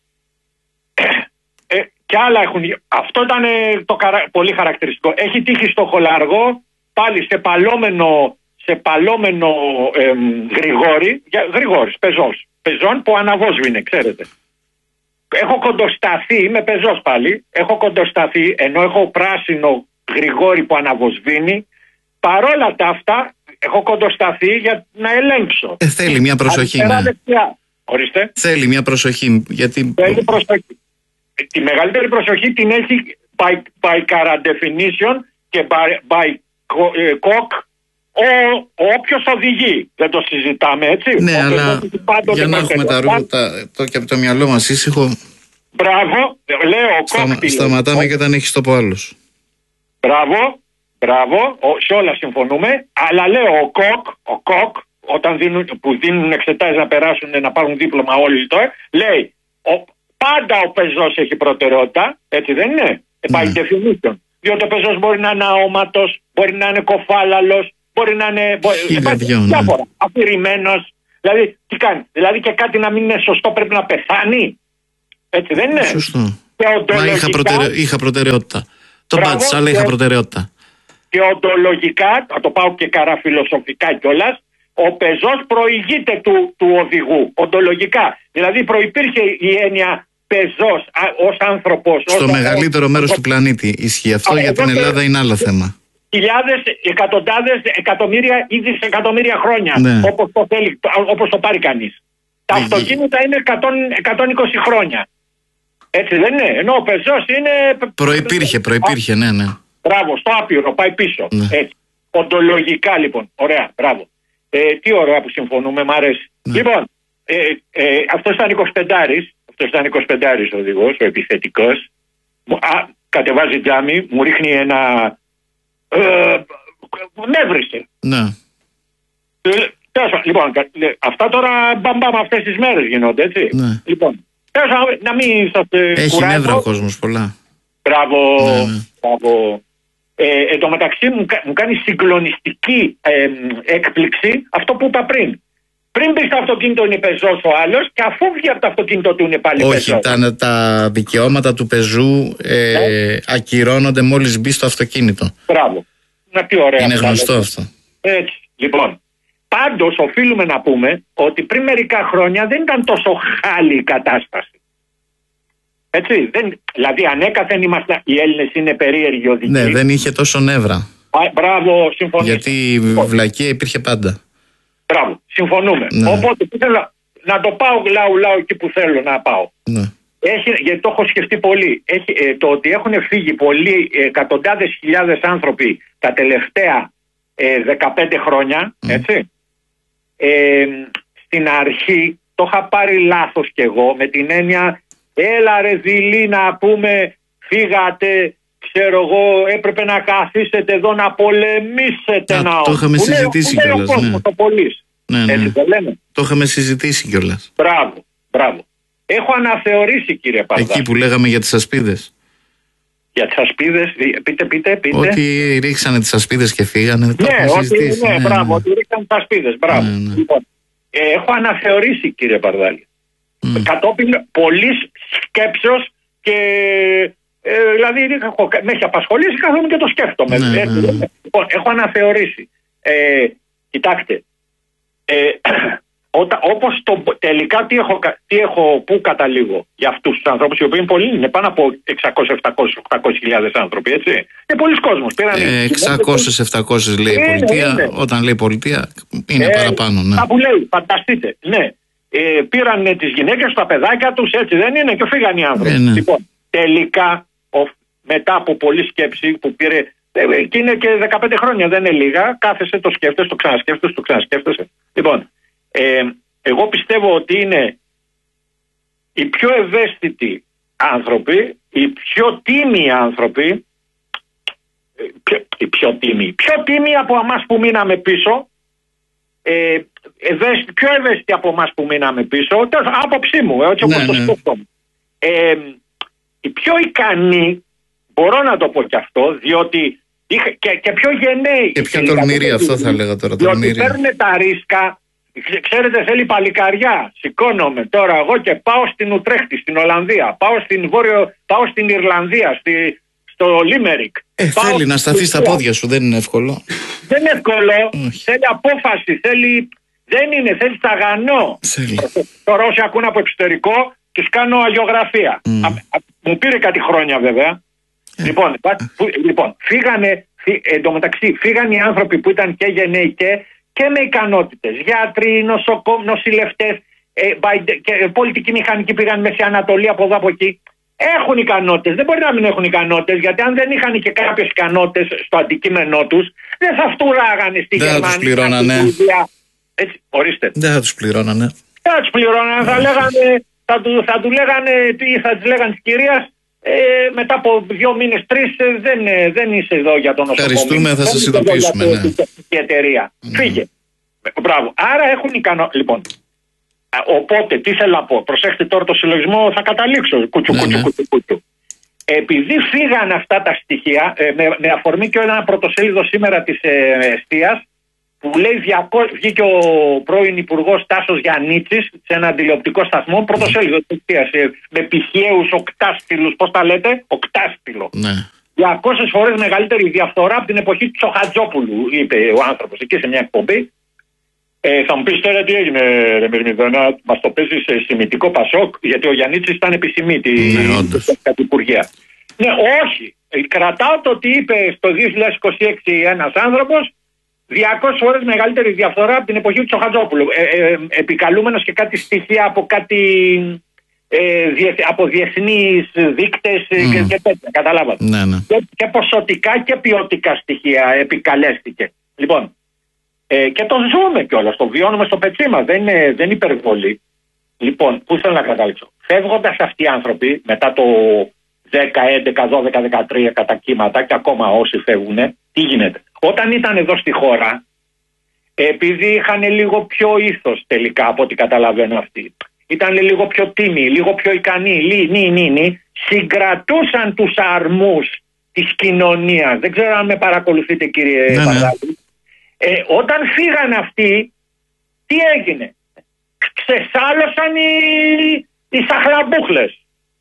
ε, και άλλα έχουν. Αυτό ήταν το καρα... πολύ χαρακτηριστικό. Έχει τύχει στο Χολαργό, πάλι σε παλόμενο, σε παλόμενο ε, Γρηγόρη, Γρηγόρης, πεζός. Πεζόν που αναβόσβηνε, ξέρετε. Έχω κοντοσταθεί, είμαι πεζός πάλι, έχω κοντοσταθεί, ενώ έχω πράσινο Γρηγόρη που αναβοσβήνει. Παρόλα τα αυτά, έχω κοντοσταθεί για να ελέγξω. Ε, θέλει μια προσοχή. Ναι. Ορίστε. Θέλει μια προσοχή. Γιατί... Θέλει προσοχή. Τη μεγαλύτερη προσοχή την έχει by, by current definition και by, by cock ο, ο όποιος οδηγεί. Δεν το συζητάμε, έτσι. Ναι, ο αλλά για να έχουμε τα ρούχα το και από το μυαλό μας ήσυχο. Μπράβο, λέω ο Σταμα, κόκ. Σταματάμε και όταν έχεις το πω άλλος. Μπράβο, μπράβο, ο, σε όλα συμφωνούμε. Αλλά λέω ο κόκ, ο κόκ όταν δίνουν, που δίνουν εξετάσεις να περάσουν, να πάρουν δίπλωμα όλοι τώρα, λέει ο, πάντα ο πεζός έχει προτεραιότητα, έτσι δεν είναι. By definition. Διότι ο πεζός μπορεί να είναι αόματος, μπορεί να είναι κοφάλαλος, μπορεί να είναι. Διάφορα. Αφηρημένος. Δηλαδή, τι κάνει. Δηλαδή και κάτι να μην είναι σωστό πρέπει να πεθάνει. Έτσι δεν είναι. Σωστό. Μα είχα, προτεραι... είχα προτεραιότητα. Το πάτησα, αλλά είχα προτεραιότητα. Και οντολογικά, θα το πάω και καραφιλοσοφικά κιόλας, ο πεζός προηγείται του, του οδηγού. Οντολογικά. Δηλαδή προϋπήρχε η έννοια πεζός ως άνθρωπος. Στο ως μεγαλύτερο ως... μέρος του πλανήτη ισχύει αυτό. Α, για την Ελλάδα και... είναι άλλο θέμα. Χιλιάδες, εκατοντάδες, εκατομμύρια ή δισεκατομμύρια χρόνια. Ναι. Όπως το θέλει, όπως το πάρει κανείς. Τα ναι. αυτοκίνητα είναι εκατόν είκοσι χρόνια. Έτσι δεν είναι. Ενώ ο πεζός είναι. Προϋπήρχε, προϋπήρχε, ναι, ναι. Μπράβο, στο άπειρο, πάει πίσω. Ναι. Έτσι. Οντολογικά λοιπόν. Ωραία, μπράβο. Ε, τι ωραία που συμφωνούμε, μ' αρέσει. Ναι. Λοιπόν, ε, ε, αυτός ήταν εικοσιπεντάρης. Αυτός ήταν εικοσιπεντάρης ο οδηγός, ο επιθετικός. Α, κατεβάζει τζάμι, μου ρίχνει ένα. Ε, με έβρισε. Ναι. Λοιπόν, αυτά τώρα μπαμπάμ αυτές τις μέρες γίνονται, έτσι. Ναι. Λοιπόν, να μην σας έχει κουράζω. Νεύρα ο κόσμος πολλά. Μπράβο, ναι, ναι. μπράβο. Ε, εν τω μεταξύ μου, μου κάνει συγκλονιστική ε, έκπληξη αυτό που είπα πριν. Πριν μπει στο αυτοκίνητο είναι πεζός ο άλλος και αφού βγει από το αυτοκίνητο του είναι πάλι όχι, πεζός. Όχι, τα, τα δικαιώματα του πεζού ε, ναι. ακυρώνονται μόλις μπει στο αυτοκίνητο. Μπράβο. Να τι ωραία. Είναι γνωστό αυτό. Έτσι, λοιπόν. Πάντως οφείλουμε να πούμε ότι πριν μερικά χρόνια δεν ήταν τόσο χάλη η κατάσταση. Έτσι, δεν, δηλαδή ανέκαθεν είμαστε, οι Έλληνες είναι περίεργοι οδικοί. Ναι, δεν είχε τόσο νεύρα. Α, μπράβο, συμφωνούμε. Γιατί η βλακεία υπήρχε πάντα. Μπράβο, συμφωνούμε. Ναι. Οπότε θέλω να το πάω λαού λαού εκεί που θέλω να πάω. Ναι. Έχει, γιατί το έχω σκεφτεί πολύ. Έχει, ε, το ότι έχουν φύγει πολλοί ε, εκατοντάδες χιλιάδες άνθρωποι τα τελευταία ε, δεκαπέντε χρόνια, mm. έτσι. Ε, στην αρχή το είχα πάρει λάθος κι εγώ με την έννοια έλα ρε δειλή να πούμε φύγατε, ξέρω εγώ έπρεπε να καθίσετε εδώ να πολεμήσετε. Α, να το είχαμε που συζητήσει λέει, κιόλας, ναι. Το, ναι, ναι. Έτσι το λέμε. Το είχαμε συζητήσει κιόλας. Μπράβο, μπράβο. Έχω αναθεωρήσει κύριε Παπαδάκη. Εκεί που λέγαμε για τις ασπίδες. Για τις ασπίδες, πείτε, πείτε, πείτε. Ότι ρίξανε τις ασπίδες και φύγανε. Ναι, ότι, ναι, ναι, μπράβο, ναι. Ότι ρίξανε τις ασπίδες, μπράβο. Ναι, ναι. Λοιπόν, ε, έχω αναθεωρήσει κύριε Παρδάλη. Mm. Κατόπιν πολλής σκέψεως και ε, δηλαδή έχω, με έχει απασχολήσει καθόλου και το σκέφτομαι. Ναι, ε, ναι, ναι. Λοιπόν, έχω αναθεωρήσει. Ε, κοιτάξτε, ε, Όταν, όπως το, τελικά τι έχω, τι έχω, πού καταλήγω για αυτούς τους ανθρώπους οι οποίοι είναι πολλοί, είναι πάνω από εξακόσιες, επτακόσιες, οχτακόσιες χιλιάδες άνθρωποι, έτσι. Είναι πολλοί κόσμος. Ε, εξακόσιες, επτακόσιες λέει η πολιτεία, είναι, είναι. Όταν λέει πολιτεία είναι ε, παραπάνω. Ναι. Τα που λέει, φανταστείτε, ναι. Ε, πήραν τις γυναίκες, τα παιδάκια τους, έτσι δεν είναι και φύγαν οι άνθρωποι. Ε, ναι. Λοιπόν, τελικά, ο, μετά από πολλή σκέψη που πήρε, ε, και είναι και δεκαπέντε χρόνια, δεν είναι λίγα, κάθεσαι, το σκέφτεσαι, το ξανασκέφτεσαι, το ξανασκέφτεσαι. Λοιπόν, Ε, εγώ πιστεύω ότι είναι οι πιο ευαίσθητοι άνθρωποι, οι πιο τίμοι άνθρωποι, πιο, οι πιο τίμοι, πιο τίμοι από εμάς που μείναμε πίσω, ε, ευαίσθητοι, πιο ευαίσθητοι από εμάς που μείναμε πίσω, άποψή μου, έτσι όπως ναι, το σκέφτομαι. Ε, οι πιο ικανοί, μπορώ να το πω και αυτό, διότι και, και πιο γενναίοι. Και πιο τολμηροί, αυτό θα έλεγα τώρα. Διότι παίρνουν τα ρίσκα. Ξέρετε, θέλει παλικαριά. Σηκώνομαι τώρα εγώ και πάω στην Ουτρέχτη, στην Ολλανδία. Πάω στην Βόρειο, πάω στην Ιρλανδία, στη, στο Λίμερικ. Ε, θέλει να σταθεί στα πόδια σου, δεν είναι εύκολο. Δεν είναι εύκολο. Όχι. Θέλει απόφαση. Θέλει, δεν είναι, θέλει σταγανό. Τώρα όσοι ακούνε από εξωτερικό, τους κάνω αγιογραφία. Mm. Α, α, μου πήρε κάτι χρόνια βέβαια. Ε. Λοιπόν, που, λοιπόν, φύγανε, φύ, εντωμεταξύ, φύγανε οι άνθρωποι που ήταν και γενναίοι και. Και με ικανότητες. Γιατροί, νοσοκόμοι, νοσηλευτές, ε, και πολιτικοί μηχανικοί πήγαν Μέση Ανατολή από εδώ από εκεί. Έχουν ικανότητες. Δεν μπορεί να μην έχουν ικανότητες, γιατί αν δεν είχαν και κάποιες ικανότητες στο αντικείμενό τους, δεν θα φτουράγανε στη δεν Γερμανία. Δεν θα τους πληρώνανε. Έτσι, ορίστε. Δεν θα τους πληρώνανε. Δεν θα τους πληρώνανε. θα, λέγανε, θα, του, θα του λέγανε, θα της λέγανε της κυρίας, ε, μετά από δύο μήνες, τρεις, ε, δεν, ε, δεν είσαι εδώ για τον νοσοκομείο. Ευχαριστούμε, θα σας ειδοποιήσουμε. Ναι. Η εταιρεία. Mm. Φύγε. Μπράβο. Άρα έχουν ικανό. Λοιπόν, οπότε τι θέλω να πω. Προσέξτε τώρα το συλλογισμό, θα καταλήξω. Κουτσου, ναι, κουτσου, ναι. κουτσου, κουτσου. Επειδή φύγαν αυτά τα στοιχεία, ε, με, με αφορμή και ένα πρωτοσέλιδο σήμερα της ε, Εστίας, που λέει διακόσια, βγήκε ο πρώην Υπουργός Τάσος Γιαννίτσης σε ένα τηλεοπτικό σταθμό, πρωτοσέλιδο της Εστίας, ε, με πηχαίους οκτάστηλους, πώς τα λέτε, οκτάστηλο. Ναι. διακόσιες φορές μεγαλύτερη διαφθορά από την εποχή του Τσοχατζόπουλου, είπε ο άνθρωπος εκεί σε μια εκπομπή. Ε, θα μου πεις τώρα τι έγινε, ρε Μυρμηδόνα, μας το παίζει σε σημιτικό Πασόκ, γιατί ο Γιαννίτσης ήταν επισημήτη ναι, στην Υπουργεία. Ναι, όχι. Κρατάω το ότι είπε στο δύο χιλιάδες είκοσι έξι ένας άνθρωπος, διακόσιες φορές μεγαλύτερη διαφθορά από την εποχή του Τσοχατζόπουλου. Ε, ε, επικαλούμενος και κάτι στοιχεία από κάτι. Ε, διεθ, από διεθνείς δείκτες mm. και, και τέτοια, καταλάβατε. Ναι, ναι. Και, και ποσοτικά και ποιοτικά στοιχεία επικαλέστηκε. Λοιπόν, ε, και το ζούμε κιόλας, το βιώνουμε στο πετσί μας, δεν είναι, δεν υπερβολή. Λοιπόν, πού θέλω να καταλήξω. Φεύγοντας αυτοί οι άνθρωποι, μετά το δέκα, έντεκα, δώδεκα, δεκατρία κατά κύματα και ακόμα όσοι φεύγουν, τι γίνεται. Όταν ήταν εδώ στη χώρα, επειδή είχαν λίγο πιο ήθος τελικά από ό,τι καταλαβαίνω αυτοί. Ήταν λίγο πιο τίμοι, λίγο πιο ικανοί, λι, νι, νι, νι, συγκρατούσαν τους αρμούς της κοινωνίας. Δεν ξέρω αν με παρακολουθείτε, κύριε ναι, Παγάλη. Ναι. Ε, όταν φύγαν αυτοί, τι έγινε? Ξεσάλωσαν οι, οι σαχλαμπούχλες.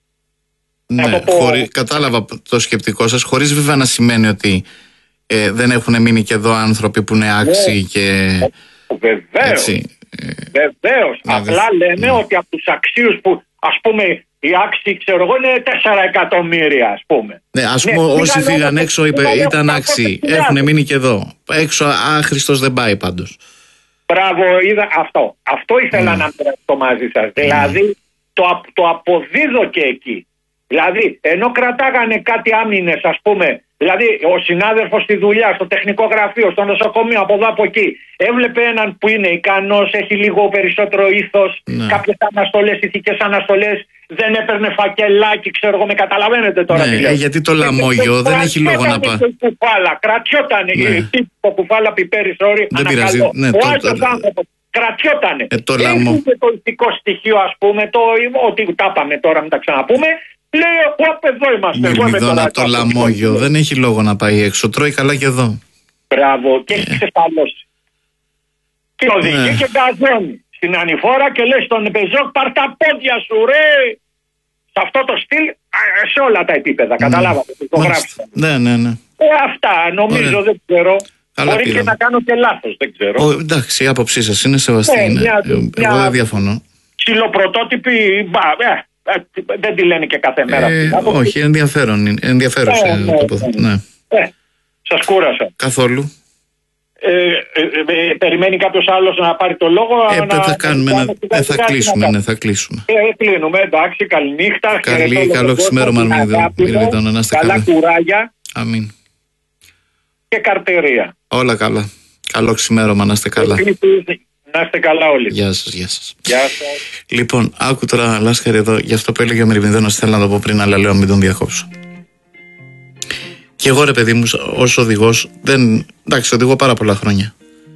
Ναι, πω... χωρί, κατάλαβα το σκεπτικό σας, χωρίς βέβαια να σημαίνει ότι ε, δεν έχουν μείνει και εδώ άνθρωποι που είναι άξιοι ναι. και... Βεβαίως, βεβαίως. Ναι, Απλά δε... λέμε ναι. ότι από τους αξίους που, ας πούμε, οι άξιοι, ξέρω εγώ, είναι τέσσερα εκατομμύρια, ας πούμε. Ναι, ας πούμε, ναι, όσοι φύγαν έξω είπε, ήταν άξιοι, έχουν μείνει και εδώ. Έξω άχρηστος δεν πάει πάντως. Μπράβο, είδα αυτό. Αυτό ήθελα mm. να μοιραστώ μαζί σας. Mm. Δηλαδή, το, το αποδίδω και εκεί. Δηλαδή, ενώ κρατάγανε κάτι άμυνες, ας πούμε, δηλαδή ο συνάδελφος στη δουλειά, στο τεχνικό γραφείο, στο νοσοκομείο, από εδώ από εκεί, έβλεπε έναν που είναι ικανός, έχει λίγο περισσότερο ήθος, ναι. κάποιες αναστολές, ηθικές αναστολές, δεν έπαιρνε φακελάκι, ξέρω εγώ, με καταλαβαίνετε τώρα. Ναι, ε, γιατί το λαμόγιο δεν έχει λόγο να πάει. Κρατιότανε, η κουφάλα πιπέρι, sorry, ανακαλώ. Ναι, ο άλλος άνθρωπος κρατιότανε. Ε, το λαμό. Έχει το ηθικό στοιχείο, ας πούμε, το, ότι τα πάμε τώρα, μην τα ξαναπούμε. Λέει, όπου εδώ είμαστε. Μυρμηδόνα, το λαμόγιο δεν έχει λόγο να πάει έξω. Τρώει καλά και εδώ. Μπράβο, και έχει ξεφαλώσει. Και οδηγεί και γκαζώνει στην ανηφόρα και λέει στον Πεζόκ, πάρ' τα πόδια σου, ρε. Σε αυτό το στυλ, σε όλα τα επίπεδα. Καταλάβατε. Το γράψα. Ναι, ναι, ναι. Ε, αυτά νομίζω, δεν ξέρω. Μπορεί και να κάνω και λάθος, δεν ξέρω. Ο, εντάξει, η άποψή σας είναι σεβαστή. Ε, μια, εγώ μια... δεν διαφωνώ. Ψιλοπρωτότυπη, μπα, ε, δεν τη λένε και κάθε μέρα. Ε, όχι, ενδιαφέρον. Ενδιαφέρουσα. Ε, ναι, ναι. Ναι. Ε, σας κούρασα. Καθόλου. Ε, ε, ε, περιμένει κάποιος άλλος να πάρει το λόγο. Ε, να, θα, κάνουμε, να, να, ε, θα, κλείσουμε, ναι, θα κλείσουμε. Ε, κλείνουμε, εντάξει, καληνύχτα. Καλή, καλό ξημέρωμα, Μυρμηδόνα, να είστε καλά. Καλά κουράγια. Αμήν. Και καρτερία. Όλα καλά. Καλό ξημέρωμα, να είστε καλά. Να είστε καλά όλοι. Γεια σας, γεια σας. Γεια σας. Λοιπόν, άκου τώρα, Λάσκαρη, εδώ, για αυτό που έλεγε ο Μυρμηδόνας, θέλω να το πω πριν, αλλά λέω μην τον διακόψω. Και εγώ, ρε παιδί μου, ως οδηγός, δεν, εντάξει, οδηγώ πάρα πολλά χρόνια.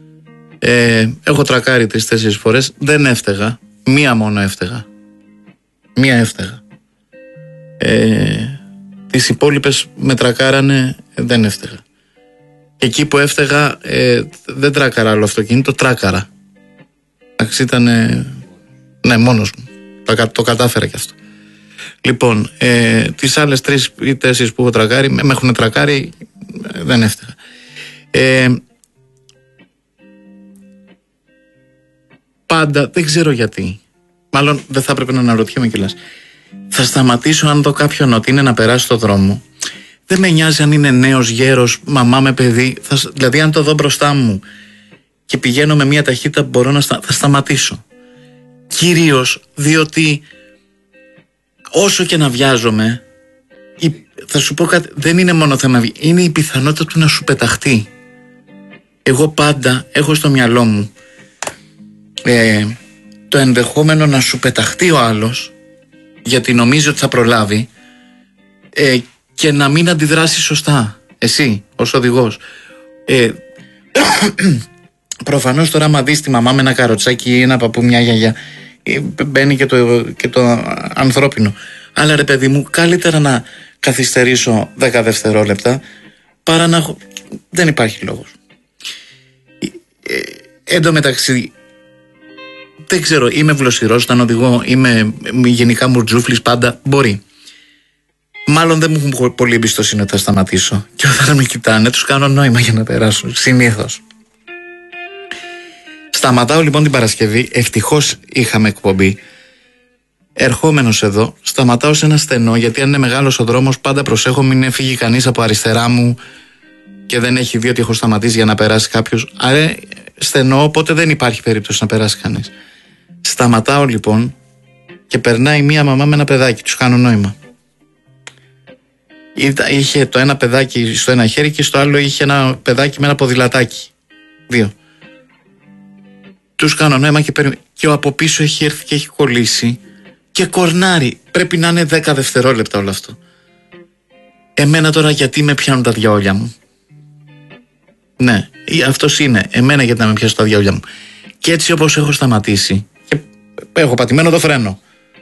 Ε, έχω τρακάρει τρεις-τέσσερις φορές, δεν έφταιγα. Μία μόνο έφταιγα. Μία έφταιγα. Ε, τις υπόλοιπες με τρακάρανε, δεν έφταιγα. Εκεί που έφταιγα, ε, δεν τράκαρα άλλο αυτοκίνητο, τράκαρα. Εντάξει, ήταν. Ναι, μόνος μου. Το, το κατάφερα κι αυτό. Λοιπόν, ε, τις άλλες τρεις ή τέσσερις που έχω τρακάρει, με έχουν τρακάρει, ε, δεν έφταιγα. Ε, πάντα, δεν ξέρω γιατί. Μάλλον δεν θα έπρεπε να αναρωτιέμαι κιόλας. Θα σταματήσω αν δω κάποιον ότι είναι να περάσει το δρόμο. Δεν με νοιάζει αν είναι νέος, γέρος, μαμά με παιδί. Θα, δηλαδή, αν το δω μπροστά μου και πηγαίνω με μια ταχύτητα που μπορώ να στα, θα σταματήσω. Κυρίως διότι όσο και να βιάζομαι, η, θα σου πω κάτι, δεν είναι μόνο θέμα, είναι η πιθανότητα του να σου πεταχτεί. Εγώ πάντα έχω στο μυαλό μου ε, το ενδεχόμενο να σου πεταχτεί ο άλλος γιατί νομίζει ότι θα προλάβει ε, και να μην αντιδράσει σωστά εσύ ως οδηγός. Ε, προφανώς τώρα άμα δεις τη μαμά με ένα καροτσάκι ή ένα παππού, μια γιαγιά, μπαίνει και το, και το ανθρώπινο. Αλλά ρε παιδί μου, καλύτερα να καθυστερήσω δέκα δευτερόλεπτα παρά να έχω... Δεν υπάρχει λόγος. Ε, εν τω μεταξύ, δεν ξέρω, είμαι βλοσιρός όταν οδηγώ, είμαι γενικά μουρτζούφλης πάντα, μπορεί. Μάλλον δεν μου έχουν πολύ εμπιστοσύνη ότι θα σταματήσω. Και όταν με κοιτάνε, τους κάνω νόημα για να περάσουν. Συνήθως. Σταματάω λοιπόν την Παρασκευή. Ευτυχώς είχαμε εκπομπή. Ερχόμενος εδώ, σταματάω σε ένα στενό. Γιατί αν είναι μεγάλος ο δρόμος, πάντα προσέχω μην φύγει κανείς από αριστερά μου και δεν έχει δει ότι έχω σταματήσει για να περάσει κάποιος. Άρα στενό, οπότε δεν υπάρχει περίπτωση να περάσει κανείς. Σταματάω λοιπόν και περνάει μία μαμά με ένα παιδάκι. Τους κάνω νόημα. Είχε το ένα παιδάκι στο ένα χέρι και στο άλλο είχε ένα παιδάκι με ένα ποδηλατάκι. Δύο. Τους κάνω νόημα και παίρνει. Και ο από πίσω έχει έρθει και έχει κολλήσει και κορνάρει. Πρέπει να είναι δέκα δευτερόλεπτα όλο αυτό. Εμένα τώρα γιατί με πιάνουν τα διαόλια μου. Ναι, αυτός είναι. Εμένα γιατί να με πιάσει τα διάολια μου. Και έτσι όπως έχω σταματήσει, και έχω πατημένο το φρένο.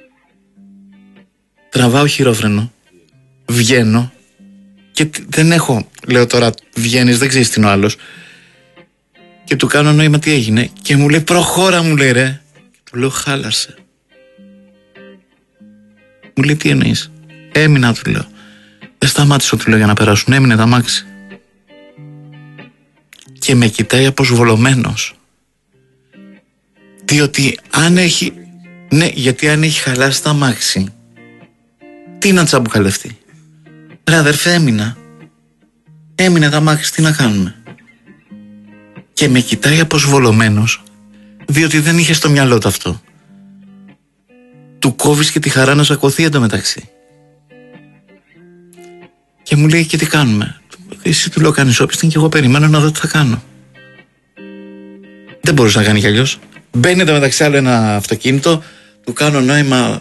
Τραβάω χειρόφρενο, βγαίνω και δεν έχω, λέω τώρα βγαίνεις, δεν ξέρεις τι είναι ο άλλος. Και του κάνω νόημα τι έγινε και μου λέει προχώρα, μου λέει ρε. Και του λέω χάλασε. Μου λέει τι εννοείς? Έμεινα, του λέω. Δεν σταμάτησα, του λέω, για να περάσουν, έμεινε τα μάξι. Και με κοιτάει αποσβολωμένος. Διότι αν έχει, ναι, γιατί αν έχει χαλάσει τα μάξι, τι να τσαμπουκαλευτεί? Ρε αδερφέ, έμεινα. Έμεινε τα μάξι, τι να κάνουμε? Και με κοιτάει αποσβολωμένος, διότι δεν είχε στο μυαλό του αυτό. Του κόβεις και τη χαρά να σακωθεί εντωμεταξύ. Και μου λέει και τι κάνουμε? Εσύ, του λέω, κάνεις όπισθεν και εγώ περιμένω να δω τι θα κάνω. Δεν μπορούσε να κάνει κι αλλιώς. Μπαίνει εντωμεταξύ άλλο ένα αυτοκίνητο, του κάνω νόημα,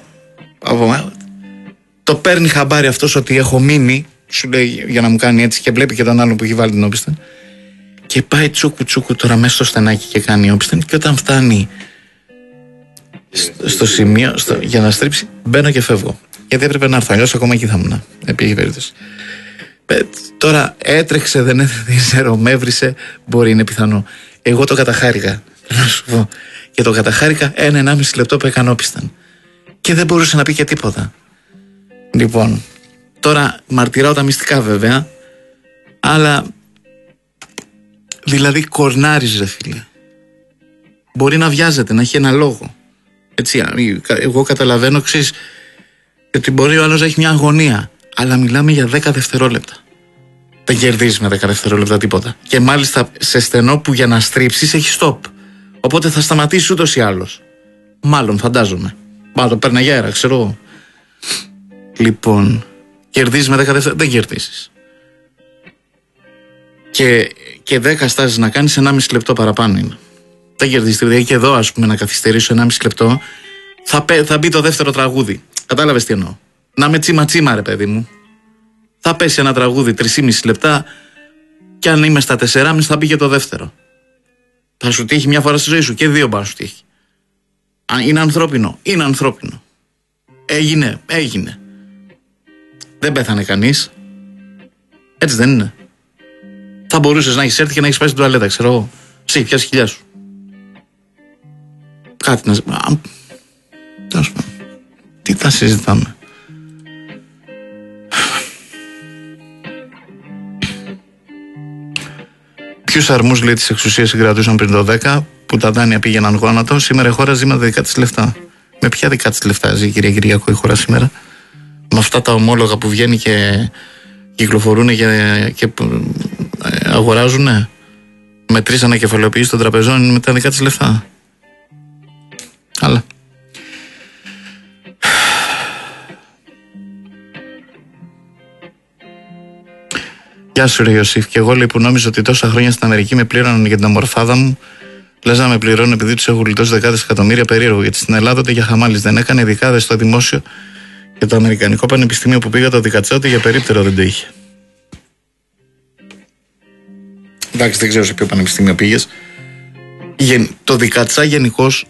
το παίρνει χαμπάρι αυτός ότι έχω μείνει, σου λέει για να μου κάνει έτσι, και βλέπει και τον άλλον που έχει βάλει την όπισθεν. Και πάει τσούκου τσούκου τώρα μέσα στο στενάκι και κάνει όπισθεν. Και όταν φτάνει στο, στο σημείο στο, για να στρίψει, μπαίνω και φεύγω. Γιατί έπρεπε να έρθω, αλλιώς ακόμα εκεί θα ήμουν. Επήγε περίπτωση. Ε, τώρα έτρεξε, δεν έτρεξε, δεν ξέρω, με έβρισε, μπορεί, είναι πιθανό. Εγώ το καταχάρηκα. Να σου πω. Και το καταχάρηκα ένα ενάμιση λεπτό που έκανε όπισθεν. Και δεν μπορούσε να πει και τίποτα. Λοιπόν, τώρα μαρτυράω τα μυστικά βέβαια, αλλά δηλαδή κορνάριζε, ρε φίλε. Μπορεί να βιάζεται, να έχει ένα λόγο. Έτσι, εγώ καταλαβαίνω, ξέρεις, ότι μπορεί ο άλλος να έχει μια αγωνία, αλλά μιλάμε για δέκα δευτερόλεπτα. Δεν κερδίζεις με δέκα δευτερόλεπτα τίποτα. Και μάλιστα σε στενό που για να στρίψεις έχει stop. Οπότε θα σταματήσει ούτως ή άλλως. Μάλλον, φαντάζομαι. Μα το παίρνει για αέρα, ξέρω εγώ. Λοιπόν, κερδίζεις με δέκα δευτερόλεπτα, δεν κερδίζεις. Και, και δέκα στάσεις να κάνεις, ενάμιση λεπτό παραπάνω είναι. Δεν κερδίζεις. Δηλαδή και εδώ, ας πούμε, να καθυστερήσω ενάμιση λεπτό, θα, θα μπει το δεύτερο τραγούδι. Κατάλαβες τι εννοώ? Να με τσίμα τσίμα, ρε παιδί μου. Θα πέσει ένα τραγούδι τρεισήμισι λεπτά, και αν είμαι στα τεσσεράμισι θα μπει και το δεύτερο. Θα σου τύχει μια φορά στη ζωή σου, και δύο μπορεί να σου τύχει. Αν είναι ανθρώπινο, είναι ανθρώπινο. Έγινε, έγινε. Δεν πέθανε κανείς. Έτσι δεν είναι? Θα μπορούσες να έχεις έρθει και να έχεις πάει στην τουαλέτα, ξέρω εγώ. Ψή, πιάσεις χιλιά σου. Κάτι να... Τέλος πάντων. Τι θα συζητάμε? Ποιους αρμούς, λέει, της εξουσίας συγκρατούσαν πριν το δέκα, που τα δάνεια πήγαιναν γόνατο? Σήμερα η χώρα ζει με τα δικά της λεφτά. Με ποια δικά της λεφτά ζει, κυρία Κυριακό, η χώρα σήμερα? Με αυτά τα ομόλογα που βγαίνει και κυκλοφορούν και, και αγοράζουν. Με τρεις ανακεφαλαιοποιήσεις των τραπεζών με τα δικά της λεφτά. Αλλά γεια σου, ρε Ιωσήφ. Και εγώ, λέει, που νόμιζα ότι τόσα χρόνια στην Αμερική με πλήρωναν για την ομορφάδα μου, λες να με πληρώνουν επειδή τους έχω γλιτώσει δεκάδες εκατομμύρια? Περίεργο, γιατί στην Ελλάδα ούτε για χαμάλης δεν έκανε, ειδικά στο δημόσιο και το Αμερικανικό Πανεπιστήμιο που πήγα, το δικατσά, ούτε για περίπτερο δεν το είχε. Εντάξει, δεν ξέρω σε ποιο πανεπιστήμιο πήγες. Το δικατσά γενικώς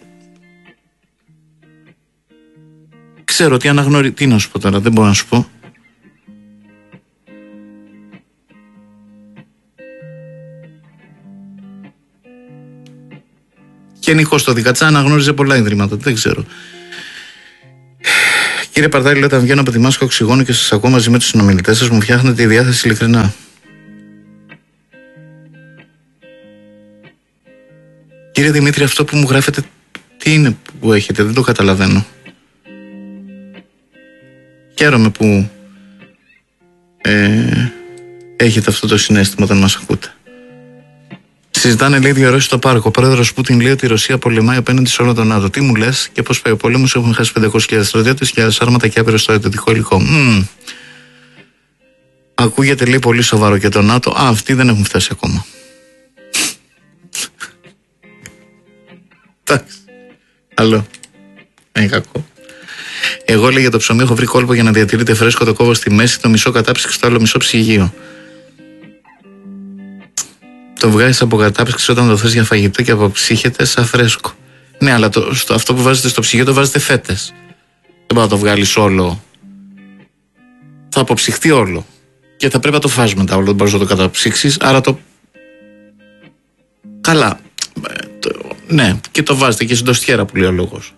ξέρω ότι αναγνωρίζει. Τι να σου πω τώρα, δεν μπορώ να σου πω. Γενικώς το δικατσά αναγνώριζε πολλά ιδρύματα, δεν ξέρω. Κύριε Παρτάλη, όταν βγαίνω από τη μάσκα οξυγόνου και σας ακούω μαζί με τους συνομιλητές σας, μου φτιάχνετε τη διάθεση ειλικρινά. Κύριε Δημήτρη, αυτό που μου γράφετε, τι είναι που έχετε? Δεν το καταλαβαίνω. Χαίρομαι που ε, έχετε αυτό το συναίσθημα όταν μας ακούτε. Συζητάνε, λέει, διαρρώσει στο πάρκο. Ο πρόεδρος Πούτιν λέει ότι η Ρωσία πολεμάει απέναντι σε όλο τον ΝΑΤΟ. Τι μου λες? Και πώς πάει ο πόλεμος? Έχουν χάσει πεντακόσιες χιλιάδες στρατιώτες, χιλιάδες άρματα και άπειρο στρατιωτικό υλικό. Mm. Ακούγεται, λέει, πολύ σοβαρό. Και το ΝΑΤΟ, α, αυτοί δεν έχουν φτάσει ακόμα. Εντάξει. Άλλο. Είναι κακό. Εγώ, λέει, για το ψωμί έχω βρει κόλπο για να διατηρείται φρέσκο, το κόβω στη μέση, το μισό κατάψυξη, το άλλο μισό ψυγείο. Το βγάζεις από κατάψυξη όταν το θες για φαγητό και αποψύχεται σαν φρέσκο. Ναι, αλλά το, στο, αυτό που βάζετε στο ψυγείο το βάζετε φέτες. Δεν μπορεί να το βγάλεις όλο. Θα αποψυχτεί όλο. Και θα πρέπει να το φας μετά όλο. Δεν μπορείς να το καταψύξεις. Άρα το. Καλά. Το... Ναι, και το βάζετε και στην τοστιέρα που λέει ο λόγος.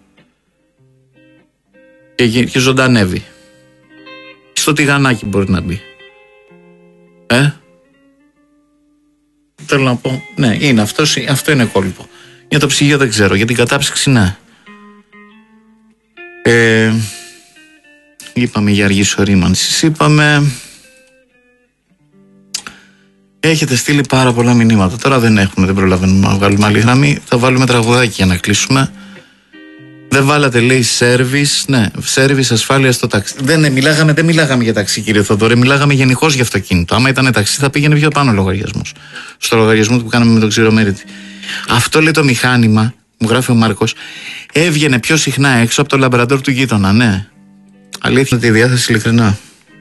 Και, και ζωντανεύει. Στο τηγανάκι μπορεί να μπει. Ε. Θέλω να πω, ναι, είναι αυτός, αυτό είναι κόλπο. Για το ψυγείο δεν ξέρω, για την κατάψυξη ναι. Ε, είπαμε για αργή ορίμανση, είπαμε. Έχετε στείλει πάρα πολλά μηνύματα. Τώρα δεν έχουμε, δεν προλαβαίνουμε να βγάλουμε άλλη γραμμή. Θα βάλουμε τραγουδάκι για να κλείσουμε. Δεν βάλατε, λέει, σέρβις. Ναι, σέρβις ασφάλεια στο ταξί. Δεν, ναι, μιλάγαμε, δεν μιλάγαμε για ταξί, κύριε Θοδωρή. Μιλάγαμε γενικώς για αυτοκίνητο. Άμα ήταν ταξί, θα πήγαινε πιο πάνω ο λογαριασμός. Στο λογαριασμό που κάναμε με τον Ξηρομέριτη. Αυτό, λέει, το μηχάνημα, μου γράφει ο Μάρκος, έβγαινε πιο συχνά έξω από το λαμπραντόρ του γείτονα. Ναι. Αλήθεια, τη διάθεση, ειλικρινά.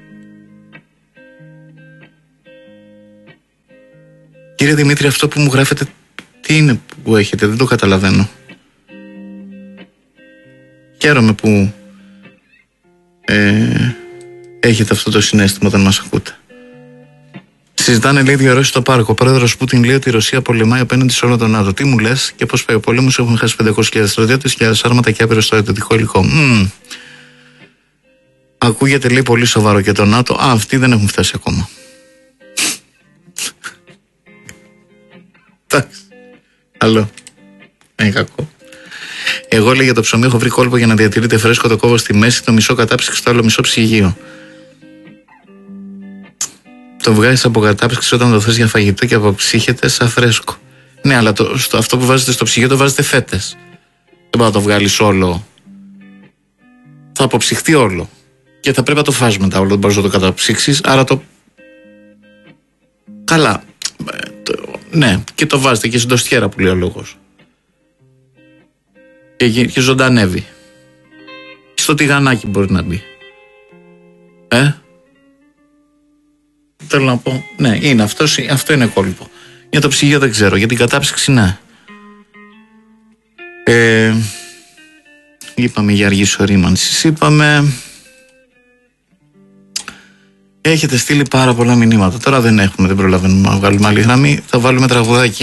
Κύριε Δημήτρη, αυτό που μου γράφετε, τι είναι που έχετε, δεν το καταλαβαίνω. Χαίρομαι που ε, έχετε αυτό το συναίσθημα όταν μας ακούτε. Συζητάνε, λέει, διαρρώσεις στο πάρκο. Ο πρόεδρος Πούτιν λέει ότι η Ρωσία πολεμάει απέναντι σε όλο τον ΝΑΤΟ. Τι μου λες και πώς πάει ο πόλεμος? Έχουν χάσει πεντακόσιες χιλιάδες στρατιώτες, χιλιάδες άρματα και άπειρο στρατιωτικό υλικό. Mm. Ακούγεται, λέει, πολύ σοβαρό και το ΝΑΤΟ. Α, αυτοί δεν έχουν φτάσει ακόμα. Εντάξει. Άλλο. Είναι κακό. Εγώ, λέει, για το ψωμί έχω βρει κόλπο για να διατηρείται φρέσκο, το κόβω στη μέση, το μισό κατάψυξη, το άλλο μισό ψυγείο. Το βγάζεις από κατάψυξη όταν το θες για φαγητό και αποψύχεται σαν φρέσκο. Ναι, αλλά το, στο, αυτό που βάζετε στο ψυγείο το βάζετε φέτες. Δεν μπορεί να το βγάλεις όλο. Θα αποψυχτεί όλο. Και θα πρέπει να το φας μετά όλο. Δεν μπορείς να το καταψύξεις. Άρα το. Καλά. Το... Ναι, και το βάζετε και στην τοστιέρα που λέει ο λόγος. Και, και ζωντανεύει. Στο τηγανάκι μπορεί να μπει. Ε. Θέλω να πω, ναι, είναι αυτός, αυτό είναι κόλπο. Για το ψυγείο δεν ξέρω, για την κατάψυξη ναι. Ε, είπαμε για αργή ορίμανση, είπαμε. Έχετε στείλει πάρα πολλά μηνύματα. Τώρα δεν έχουμε, δεν προλαβαίνουμε να βγάλουμε άλλη γραμμή. Θα βάλουμε τραγουδάκι.